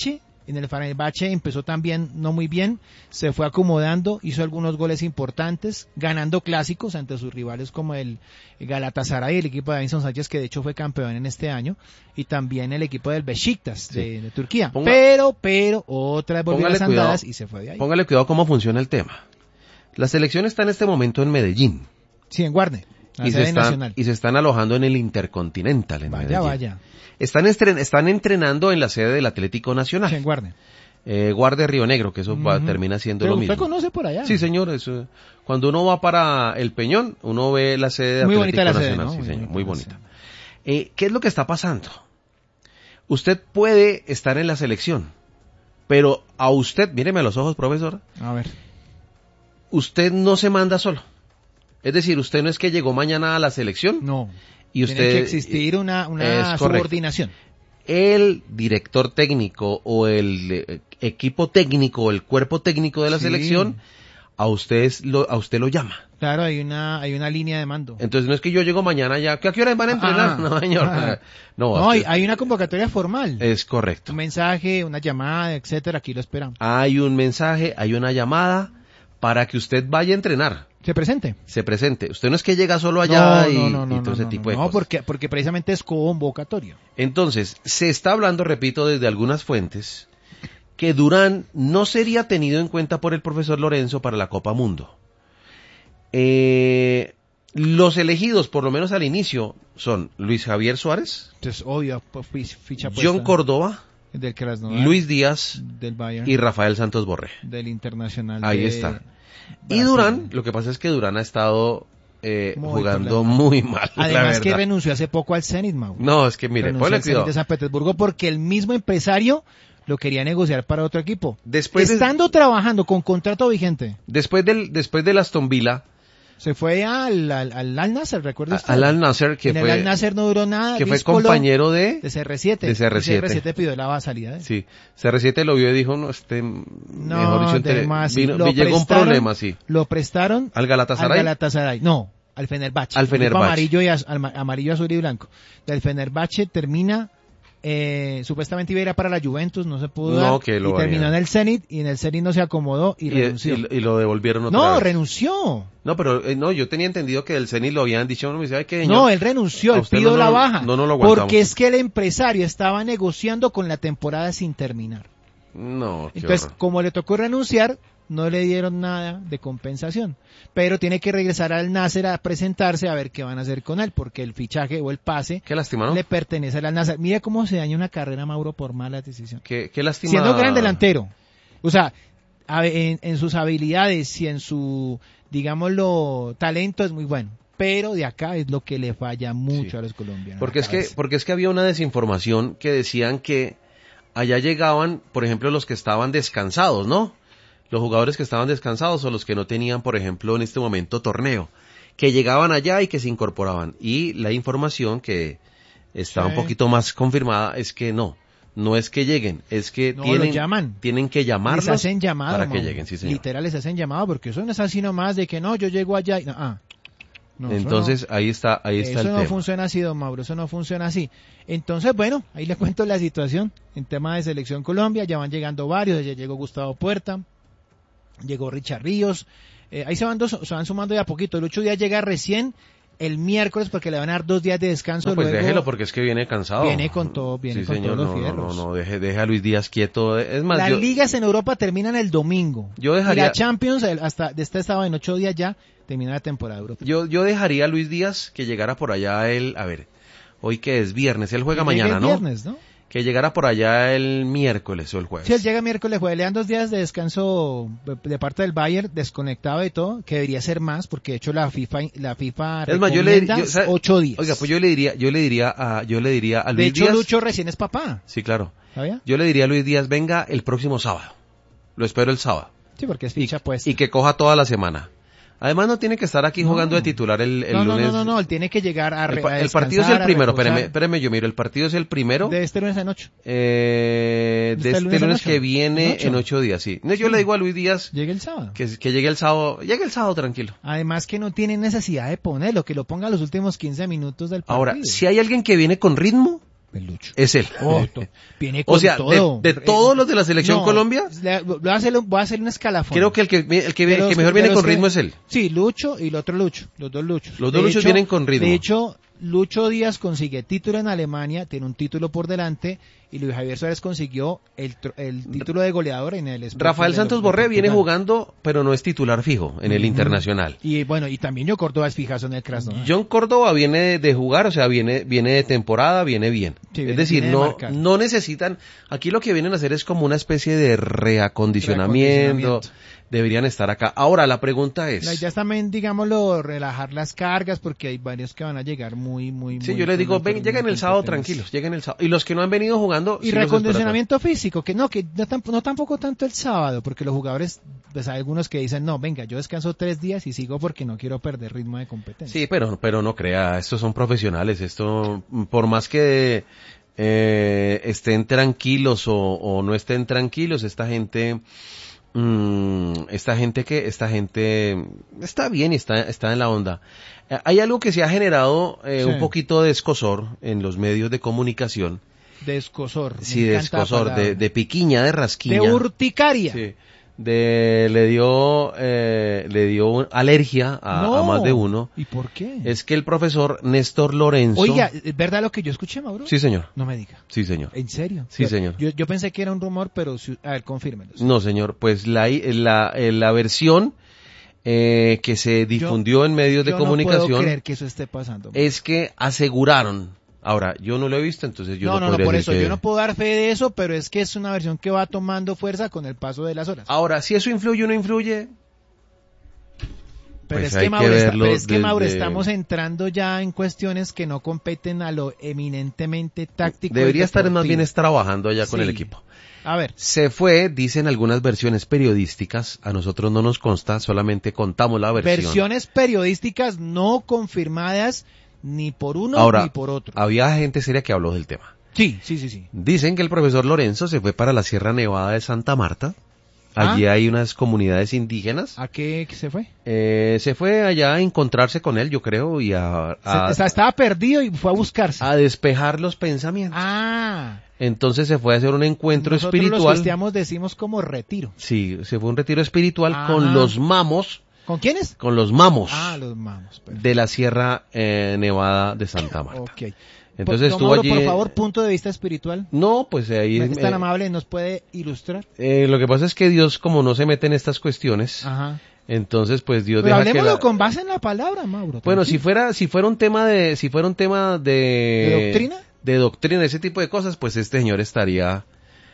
En el Fenerbahce empezó también no muy bien, se fue acomodando, hizo algunos goles importantes, ganando clásicos ante sus rivales como el Galatasaray, el equipo de Davinson Sánchez, que de hecho fue campeón en este año, y también el equipo del Beşiktaş de Turquía. Pero otra vez volvió a las andadas y se fue de ahí. Póngale cuidado cómo funciona el tema. La selección está en este momento en Medellín. Sí, en Guarne, la sede nacional. Y se están alojando en el Intercontinental en Medellín. Vaya. Están entrenando en la sede del Atlético Nacional. Sí, en Guarne. Guardia Río Negro, que eso termina siendo lo mismo. ¿Usted conoce por allá? Sí, señor. Eso, cuando uno va para el Peñón, uno ve la sede de muy Atlético bonita Nacional. la sede, ¿no? Sí, señor, muy bonita. ¿Qué es lo que está pasando? Usted puede estar en la selección, pero a usted, míreme a los ojos, profesor. A ver. Usted no se manda solo. Es decir, usted no es que llegó mañana a la selección. No. Y usted, tiene que existir una subordinación. El director técnico o el equipo técnico o el cuerpo técnico de la selección a usted lo llama. Claro, hay una línea de mando. Entonces no es que yo llego mañana ya, ¿a qué hora van a entrenar? No, señor. No, hay una convocatoria formal. Es correcto. Un mensaje, una llamada, etcétera, aquí lo esperamos. Hay un mensaje, hay una llamada para que usted vaya a entrenar. Se presente. Usted no es que llega solo allá y todo ese tipo de cosas. No, porque precisamente es convocatorio. Entonces, se está hablando, repito, desde algunas fuentes, que Durán no sería tenido en cuenta por el profesor Lorenzo para la Copa Mundo. Los elegidos, por lo menos al inicio, son Luis Javier Suárez, entonces, obvio, ficha puesta. John Córdoba, del Krasnodar, Luis Díaz del Bayern, y Rafael Santos Borré. Del Internacional. Ahí está. Y Durán, lo que pasa es que Durán ha estado jugando muy mal. Además que renunció hace poco al Zenit, Mauro. No, es que mire, ponle cuidado. De San Petersburgo porque el mismo empresario lo quería negociar para otro equipo. Estando trabajando con contrato vigente. Después del Aston Villa. Se fue al Al-Nassr, ¿recuerda usted? Al Al-Nassr, que en fue... el Al-Nassr no duró nada. Que fue compañero de CR7. De CR7. CR7 pidió la salida. Sí, CR7 lo vio y dijo, mejor dicho, llegó un problema, sí. Lo prestaron al Galatasaray. No, al Fenerbahce. Al Fenerbahce. Amarillo, azul y blanco. Del Fenerbahce termina... supuestamente iba a ir para la Juventus, no se pudo dar, y terminó en el Zenit, y en el Zenit no se acomodó y renunció. Y lo devolvieron otra vez. No, renunció. No, pero yo tenía entendido que del Zenit lo habían dicho, no me dice, que no, él renunció, él pidió la baja. No lo aguantamos. Porque es que el empresario estaba negociando con la temporada sin terminar. No, qué Entonces, horror. como le tocó renunciar, no le dieron nada de compensación, pero tiene que regresar al Nasser a presentarse a ver qué van a hacer con él, porque el fichaje o el pase qué lástima, ¿no? le pertenece al Nasser. Mira cómo se daña una carrera, Mauro, por mala decisión. Qué lástima. Siendo gran delantero, o sea, en sus habilidades y en su, digámoslo, talento es muy bueno, pero de acá es lo que le falla mucho a los colombianos. Porque es que había una desinformación que decían que allá llegaban, por ejemplo, los que estaban descansados, ¿no? Los jugadores que estaban descansados o los que no tenían, por ejemplo, en este momento torneo, que llegaban allá y que se incorporaban. Y la información que está un poquito más confirmada es que no es que lleguen, es que tienen que llamarlos, les hacen llamado, para que lleguen, sí, señor. Literal les hacen llamado, porque eso no es así nomás de que no, yo llego allá y no, entonces ahí está el tema. Eso no funciona así, don Mauro, eso no funciona así. Entonces, bueno, ahí le cuento la situación en tema de Selección Colombia, ya van llegando varios, ya llegó Gustavo Puerta, llegó Richard Ríos, ahí se van sumando de a poquito. El 8 días llega recién el miércoles porque le van a dar 2 días de descanso. No, pues luego, déjelo porque es que viene cansado. Viene con todo, señor, todos los fierros. No, deje a Luis Díaz quieto. Es más, las ligas en Europa terminan el domingo. Y la Champions, hasta de este sábado en 8 días ya termina la temporada de Europa. Yo dejaría a Luis Díaz que llegara por allá hoy que es viernes, él juega mañana, ¿no? Viernes, ¿no? Que llegara por allá el miércoles o el jueves. Sí, él llega miércoles, jueves. Le dan 2 días de descanso de parte del Bayern, desconectado de todo, que debería ser más, porque de hecho la FIFA es más, yo le diría, 8 días. Oiga, pues yo le diría a Luis Díaz. De hecho, Lucho recién es papá. Sí, claro. ¿Sabía? Yo le diría a Luis Díaz, venga el próximo sábado. Lo espero el sábado. Sí, porque es ficha puesta. Y que coja toda la semana. Además no tiene que estar aquí jugando de titular el lunes. No, él tiene que llegar a el partido es el primero, espéreme, yo miro, el partido es el primero. De este lunes en 8. De este lunes que viene en 8 días, sí. No, yo le digo a Luis Díaz. Llegue el sábado. Que llegue el sábado tranquilo. Además que no tiene necesidad de ponerlo, que lo ponga los últimos 15 minutos del partido. Ahora, si hay alguien que viene con ritmo, El Lucho. Es él. Viene con O sea, todo. de todos los de la selección Colombia, Voy a hacer un escalafón. creo que el que mejor viene con ritmo es él. Sí, Lucho y el otro Lucho, los dos Luchos. Los dos Luchos vienen con ritmo. De hecho, Lucho Díaz consigue título en Alemania, tiene un título por delante, y Luis Javier Suárez consiguió el título de goleador en el Sporting Rafael de Santos de Borré viene Portugal. jugando, pero no es titular fijo en el Internacional. Y bueno, y también yo Córdoba es fijazo en el Krasnodar. John Córdoba viene de jugar, o sea, viene de temporada, viene bien. Sí, Es viene- decir, viene de no, marcar. no necesitan, aquí lo que vienen a hacer es como una especie de reacondicionamiento. Deberían estar acá. Ahora, la pregunta es... La idea es también, digámoslo, relajar las cargas, porque hay varios que van a llegar muy Sí, muy yo les digo, con ven, lleguen el sábado competencia. tranquilos, lleguen el sábado. Y los que no han venido jugando... Y sí los espero acá. recondicionamiento físico, que no tampoco tanto el sábado, porque los jugadores, pues hay algunos que dicen, no, venga, yo descanso 3 días y sigo porque no quiero perder ritmo de competencia. Sí, pero no crea, estos son profesionales, esto, por más que estén tranquilos o no estén tranquilos, esta gente está bien y está en la onda. Hay algo que se ha generado Sí. un poquito de escosor en los medios de comunicación. De escosor. me Sí, de encanta la escosor, palabra. de piquiña, de rasquiña. De urticaria. Sí. Le dio alergia a más de uno. ¿Y por qué? Es que el profesor Néstor Lorenzo... Oiga, ¿es verdad lo que yo escuché, Mauro? Sí, señor. No me diga. Sí, señor. ¿En serio? Sí, señor. Yo pensé que era un rumor, pero a ver, confírmelo. No, señor. Pues la versión que se difundió en medios de Yo no comunicación puedo creer que eso esté pasando. es que aseguraron. Ahora, yo no lo he visto, entonces yo no No, podría por decir eso que... yo no puedo dar fe de eso, pero es que es una versión que va tomando fuerza con el paso de las horas. Ahora, si eso influye o no influye... Pero pues es hay que, Mauro, que verlo Mauro, desde- estamos entrando ya en cuestiones que no competen a lo eminentemente táctico. y Debería estar más deportivo. bien trabajando allá con Sí. el equipo. A ver, Se fue, dicen algunas versiones periodísticas, a nosotros no nos consta, solamente contamos la versión. versiones periodísticas no confirmadas ni por uno Ahora, ni por otro. había gente seria que habló del tema. Sí. Dicen que el profesor Lorenzo se fue para la Sierra Nevada de Santa Marta. Allí hay unas comunidades indígenas. ¿A qué se fue? Se fue allá a encontrarse con él, yo creo, y Estaba perdido y fue a buscarse. a despejar los pensamientos. Ah, Entonces se fue a hacer un encuentro nosotros los espiritual. cristianos decimos como retiro. Sí, se fue a un retiro espiritual Ajá. con los mamos, ¿Con quiénes? con los mamos Ah, los mamos. Perfecto. de la Sierra Nevada de Santa Marta. Ok. Entonces Don estuvo Mauro, allí. por favor, punto de vista espiritual. No, pues ahí. Es tan amable, ¿nos puede ilustrar? Lo que pasa es que Dios, como no se mete en estas cuestiones, Ajá. entonces pues Dios Pero deja que hablemoslo con base en la palabra, Mauro. Bueno, tranquilo. si fuera un tema de ¿De doctrina? de doctrina, ese tipo de cosas, pues este señor estaría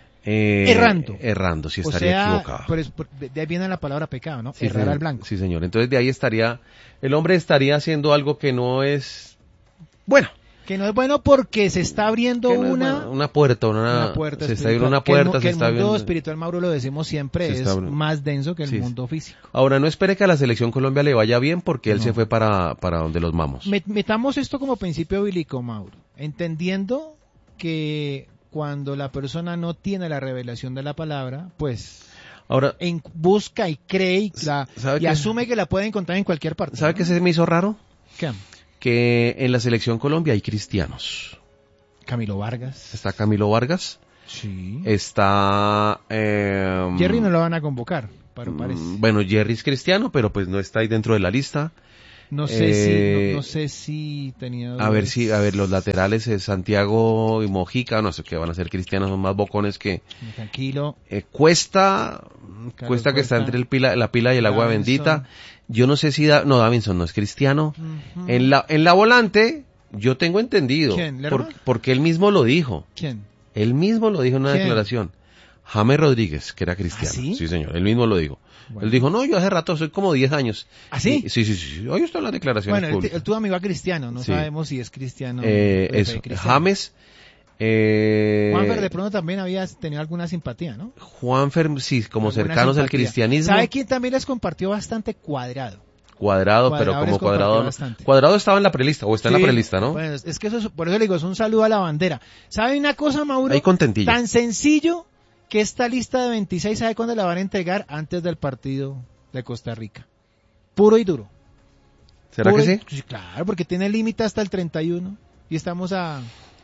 errando, si O estaría sea, equivocado. de ahí viene la palabra pecado, ¿no? Sí, Errar señor. al blanco. Sí, señor. Entonces de ahí el hombre estaría haciendo algo que no es bueno. Que no es bueno porque se está abriendo Que no es una bueno, una puerta, una puerta se está espiritual. abriendo una Que el puerta, que se el está mundo abriendo. espiritual, Mauro, lo decimos siempre, Se es está abriendo. más denso que el Sí. mundo físico. Ahora, no espere que a la selección Colombia le vaya bien porque él se fue para donde los mamos. Metamos esto como principio bíblico, Mauro, entendiendo que cuando la persona no tiene la revelación de la palabra, pues Ahora, busca y cree y, ¿sabe y qué? asume que la puede encontrar en cualquier parte. ¿sabe ¿no? qué se me hizo raro? ¿Qué? Que en la selección Colombia hay cristianos. Camilo Vargas. Está Camilo Vargas, Sí. está... Jerry no lo van a convocar, pero parece. Bueno, Jerry es cristiano, pero pues no está ahí dentro de la lista. No sé no sé si tenía A ver, los laterales es Santiago y Mojica, no sé qué van a ser cristianos, son más bocones que... Tranquilo. Cuesta que Cuesta. está entre la pila y el agua Davinson. bendita. Yo no sé si... Davinson no es cristiano. Ujú. En la volante, yo tengo entendido, ¿Quién, Lerma? porque él mismo lo dijo. ¿Quién? Él mismo lo dijo en una ¿Quién? declaración. James Rodríguez, que era cristiano. ¿Ah, sí? Sí, señor, él mismo lo dijo. Bueno. Él dijo, no, yo hace rato, soy como 10 años. ¿Ah, sí? Sí. Hoy está en las declaraciones Bueno, públicas. él tuvo amigo a cristiano, no Sí. sabemos si es cristiano. Eso, cristiano. James. Juanfer de pronto también había tenido alguna simpatía, ¿no? Juanfer, sí, como Alguna cercanos al simpatía. cristianismo. ¿Sabe quién también les compartió bastante? Cuadrado. Cuadrado, pero Cuadrado como les compartió Cuadrado. bastante. Cuadrado estaba en la prelista, o está en Sí, la prelista, ¿no? Bueno, es que por eso le digo, es un saludo a la bandera. ¿Sabe una cosa, Mauro? Ahí contentillo. Tan sencillo que esta lista de 26, ¿sabe cuándo la van a entregar? Antes del partido de Costa Rica. Puro y duro. ¿Será Puro que y- sí? Claro, porque tiene límite hasta el 31 y estamos a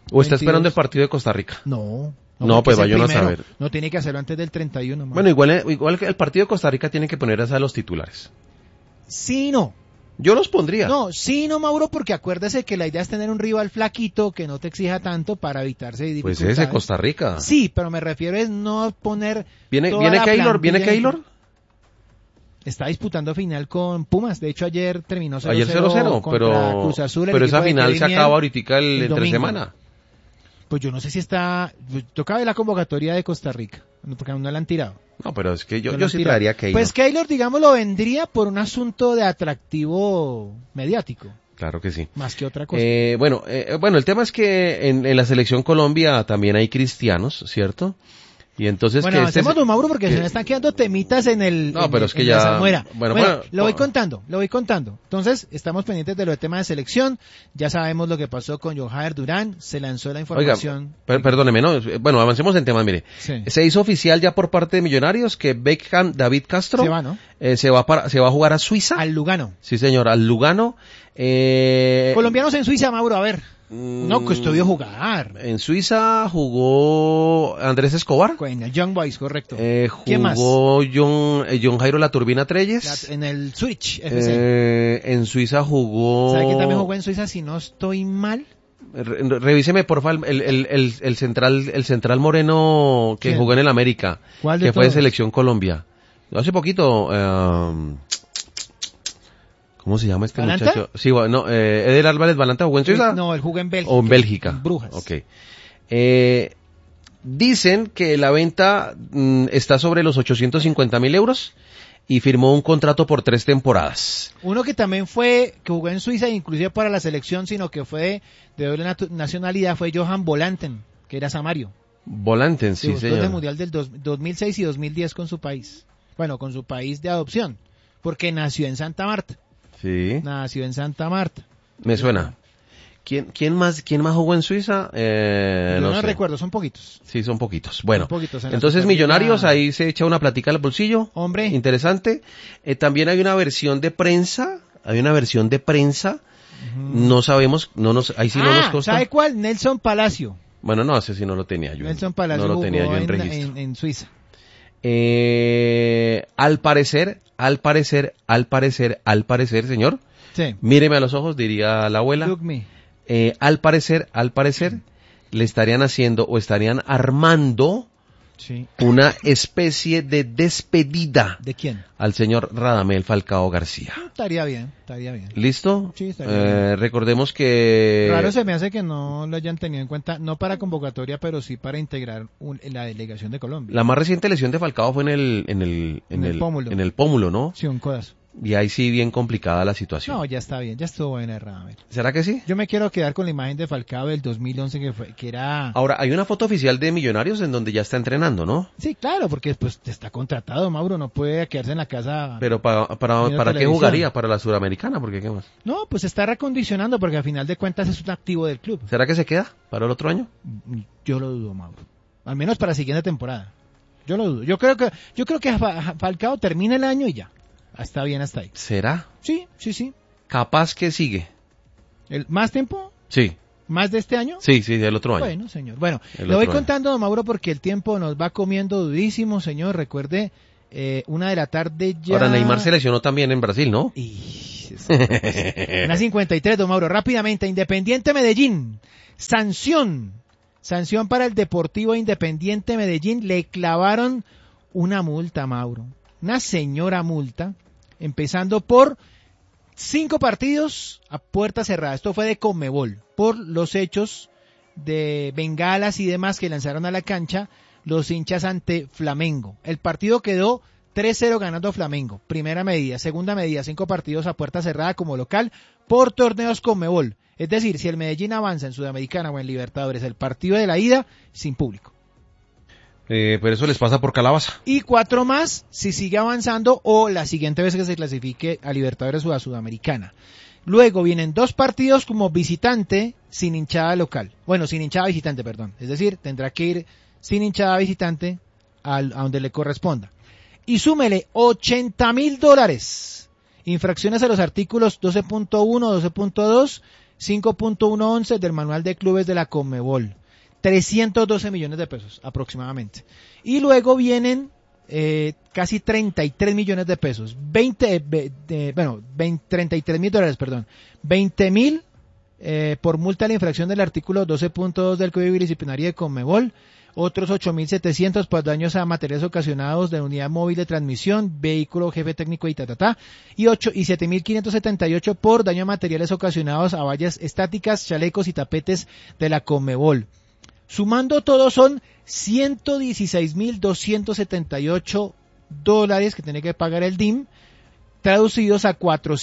¿O está 22. esperando el partido de Costa Rica? No, No, porque pues es el vaya uno a primero. saber. No tiene que hacerlo antes del 31. Mauro. Bueno, igual que el partido de Costa Rica tiene que poner a los titulares. Sí, no. Yo los pondría. No, sí, no, Mauro, porque acuérdese que la idea es tener un rival flaquito que no te exija tanto para evitarse Pues dificultades. ese, Costa Rica. Sí, pero me refiero es no poner ¿Viene toda la Keylor? ¿Viene plantilla. Keylor? Está disputando final con Pumas. De hecho, ayer terminó 0-0. Ayer 0-0, contra Cruz Azul, el pero esa equipo de final Kevin se Mier, acaba ahorita el entre domingo. semana. Pues yo no sé si está... Toca ver la convocatoria de Costa Rica, porque aún no la han tirado. No, pero es que No la yo han sí tirado. traería a Keylor. Pues Keylor, digamos, lo vendría por un asunto de atractivo mediático, Claro que sí. más que otra cosa. Bueno, el tema es que en la selección Colombia también hay cristianos, ¿cierto? Y entonces Bueno, que avancemos, don Mauro, porque que- se me están quedando temitas en el... No, pero es que en ya- la salmuera. bueno, lo voy contando. Entonces, estamos pendientes de lo de tema de selección. Ya sabemos lo que pasó con Johaer Durán. Se lanzó la Oiga, información. perdóneme, ¿no? Bueno, avancemos en temas, mire. Sí. Se hizo oficial ya por parte de Millonarios que Beckham David Castro Se va, ¿no? se va a jugar a Suiza. Al Lugano. Sí, señor, al Lugano. Colombianos en Suiza, Mauro, a ver. No, que estudió jugar. En Suiza jugó Andrés Escobar. En el Young Boys, correcto. Jugó ¿Quién más? John Jairo La Turbina Treyes. En el Switch FC. En Suiza jugó... ¿Sabe quién también jugó en Suiza, si no estoy mal? Revíseme, por favor, el central moreno que ¿Quién? jugó en el América. ¿Cuál de que fue de todos? Selección Colombia. Hace poquito... ¿Cómo se llama este ¿Balanta? muchacho? Sí, no, Eder Álvarez Balanta jugó en Suiza. No, él jugó en Bélgica. O en Bélgica. En Brujas. Ok. Dicen que la venta está sobre los 850.000 euros y firmó un contrato por 3 temporadas. Uno que también que jugó en Suiza, inclusive para la selección, sino que fue de doble nacionalidad, fue Johan Volanten, que era Samario. Volanten, sí, Debutó en señor. el Mundial del 2006 y 2010 con su país. Bueno, con su país de adopción, porque nació en Santa Marta. Sí, Nació en Santa Marta. me suena. ¿Quién más jugó en Suiza? Yo no sé. recuerdo, son poquitos. Sí, son poquitos. Bueno, Son poquitos en la entonces Superliga. Millonarios, ahí se echa una platica al bolsillo. Hombre. Interesante. También hay una versión de prensa. No sabemos, ahí sí no nos consta. ¿Sabe cuál? Nelson Palacio. Bueno, no, ese sí no lo tenía yo. Nelson Palacio no lo tenía jugó yo en registro. en Suiza. Al parecer, señor, Sí. míreme a los ojos, diría la abuela. Look me. Al parecer, le estarían haciendo o estarían armando Sí. una especie de despedida ¿De quién? al señor Radamel Falcao García. Estaría bien. ¿Listo? Sí, estaría bien. Recordemos que... Raro se me hace que no lo hayan tenido en cuenta, no para convocatoria, pero sí para integrar la delegación de Colombia. La más reciente lesión de Falcao fue en el pómulo. en el pómulo, ¿no? Sí, un codazo. Y ahí sí bien complicada la situación. No, ya está bien, ya estuvo buena Radamel. ¿Será que sí? Yo me quiero quedar con la imagen de Falcao del 2011 que era... Ahora, hay una foto oficial de Millonarios en donde ya está entrenando, ¿no? Sí, claro, porque pues está contratado, Mauro, no puede quedarse en la casa. Pero Viendo ¿para qué televisión. jugaría? ¿Para la Suramericana? ¿Por qué más? No, pues está recondicionando porque al final de cuentas es un activo del club. ¿Será que se queda para el otro año? Yo lo dudo, Mauro. Al menos para la siguiente temporada. Yo lo dudo. Yo creo que Falcao termina el año y ya. Está bien hasta ahí. ¿Será? Sí. Capaz que sigue. ¿Más tiempo? Sí, ¿Más de este año? sí, del otro año. Bueno, señor. Bueno, El le voy otro año. contando, don Mauro, porque el tiempo nos va comiendo durísimo, señor. Recuerde, 1:00 ya. Ahora, Neymar se lesionó también en Brasil, ¿no? Una 53, don Mauro. Rápidamente, Independiente Medellín. Sanción para el Deportivo Independiente Medellín. Le clavaron una multa, Mauro. Una señora multa. Empezando por 5 partidos a puerta cerrada. Esto fue de Conmebol. Por los hechos de bengalas y demás que lanzaron a la cancha los hinchas ante Flamengo. El partido quedó 3-0 ganando Flamengo. Primera medida. Segunda medida, 5 partidos a puerta cerrada como local por torneos Conmebol. Es decir, si el Medellín avanza en Sudamericana o en Libertadores, el partido de la ida, sin público. Pero eso les pasa por calabaza. Y 4 más si sigue avanzando o la siguiente vez que se clasifique a Libertadores o a Sudamericana. Luego vienen 2 partidos como visitante sin hinchada local. Bueno, sin hinchada visitante, perdón. Es decir, tendrá que ir sin hinchada visitante a donde le corresponda. Y súmele $80,000. Infracciones a los artículos 12.1, 12.2 5.111 del manual de clubes de la Conmebol. 312 millones de pesos aproximadamente. Y luego vienen casi 33 millones de pesos. 33 mil dólares, perdón. 20.000 por multa a la infracción del artículo 12.2 del Código Disciplinario de Conmebol. Otros 8.700 por daños a materiales ocasionados de unidad móvil de transmisión, vehículo, jefe técnico y y 7.578 por daño a materiales ocasionados a vallas estáticas, chalecos y tapetes de la Conmebol. Sumando todo son 116.278 dólares que tiene que pagar el DIM, traducidos a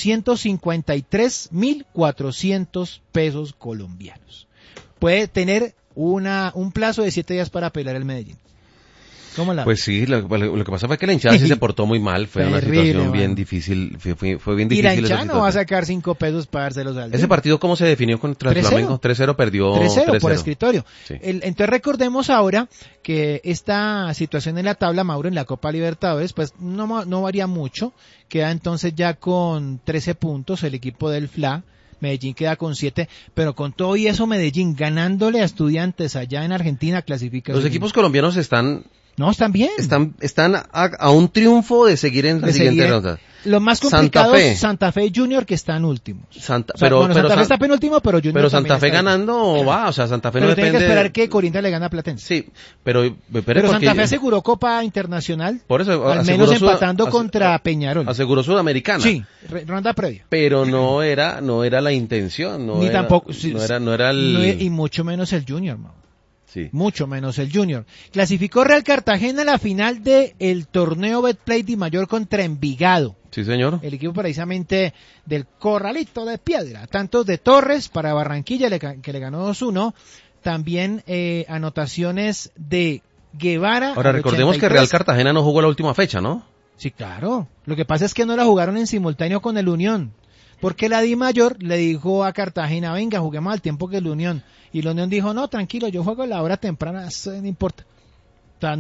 453.400 pesos colombianos. Puede tener un plazo de 7 días para apelar el Medellín. ¿Cómo la Pues sí, lo que pasa fue que la hinchada sí se portó muy mal, fue una situación bien difícil, fue bien difícil. Y la hinchada no va a sacar 5 pesos para dárselos al ¿Ese partido cómo se definió contra el Flamengo? 3-0 perdió. 3-0 por escritorio. Sí. Entonces recordemos ahora que esta situación en la tabla, Mauro, en la Copa Libertadores, pues no varía mucho. Queda entonces ya con 13 puntos el equipo del FLA. Medellín queda con 7, pero con todo y eso Medellín ganándole a Estudiantes allá en Argentina clasifica. Los equipos colombianos están bien. Están a un triunfo de seguir en la siguiente ronda. Lo más complicado es Santa Fe Junior, que están últimos. Santa Fe está penúltimo, pero Junior Pero Santa Fe está ganando va, o sea, Santa Fe pero no tiene depende. que esperar que Corinthians le gane a Platense. Sí, pero Santa Fe aseguró Copa Internacional. Por eso, al menos empatando contra Peñarol. Aseguró Sudamericana. Sí, ronda previa. Pero no era la intención, Ni tampoco, no era el... y mucho menos el Junior, Mau. Sí. Mucho menos el Junior. Clasificó Real Cartagena a la final del torneo Betplay Di Mayor contra Envigado. Sí, señor. El equipo precisamente del Corralito de Piedra. Tantos de Torres para Barranquilla, que le ganó 2-1. También anotaciones de Guevara. Ahora recordemos que Real Cartagena no jugó la última fecha, ¿no? Sí, claro. Lo que pasa es que no la jugaron en simultáneo con el Unión. Porque la Di Mayor le dijo a Cartagena, venga, juguemos al tiempo que el Unión. Y el Unión dijo, no, tranquilo, yo juego a la hora temprana, eso no importa. O sea,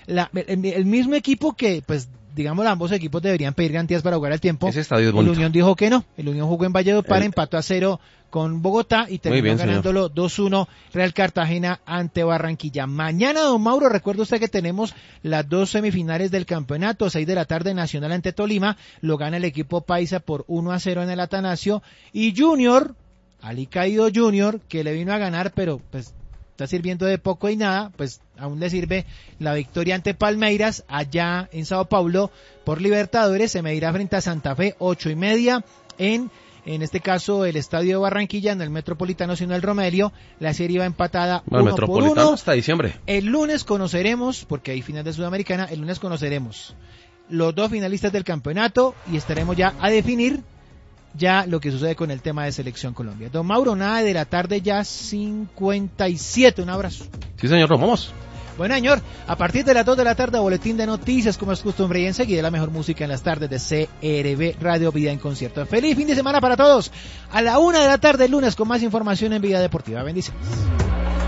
el mismo equipo que, pues, digamos, ambos equipos deberían pedir garantías para jugar al tiempo. Ese estadio es el bonito. Unión dijo que no. El Unión jugó en Valledupar, empató a 0 con Bogotá y terminó ganándolo 2-1 Real Cartagena ante Barranquilla. Mañana, don Mauro, recuerda usted que tenemos las 2 semifinales del campeonato, 6 de la tarde, Nacional ante Tolima, lo gana el equipo paisa por 1-0 en el Atanasio, y Junior, Ali Caído Junior, que le vino a ganar, pero pues está sirviendo de poco y nada, pues aún le sirve la victoria ante Palmeiras allá en Sao Paulo por Libertadores. Se medirá frente a Santa Fe 8:30 en este caso el estadio de Barranquilla, en el Metropolitano sino el Romelio. La serie va empatada 1-1 hasta diciembre. El lunes conoceremos, porque hay final de Sudamericana, el lunes conoceremos los 2 finalistas del campeonato y estaremos ya a definir ya lo que sucede con el tema de Selección Colombia. Don Mauro, nada de la tarde ya 57, un abrazo. Sí, señor, nos vamos. Bueno, señor, a partir de las 2 de la tarde, boletín de noticias, como es costumbre, y enseguida la mejor música en las tardes de CRB Radio Vida en Concierto. Feliz fin de semana para todos. A la 1 de la tarde el lunes con más información en Vida Deportiva. Bendiciones.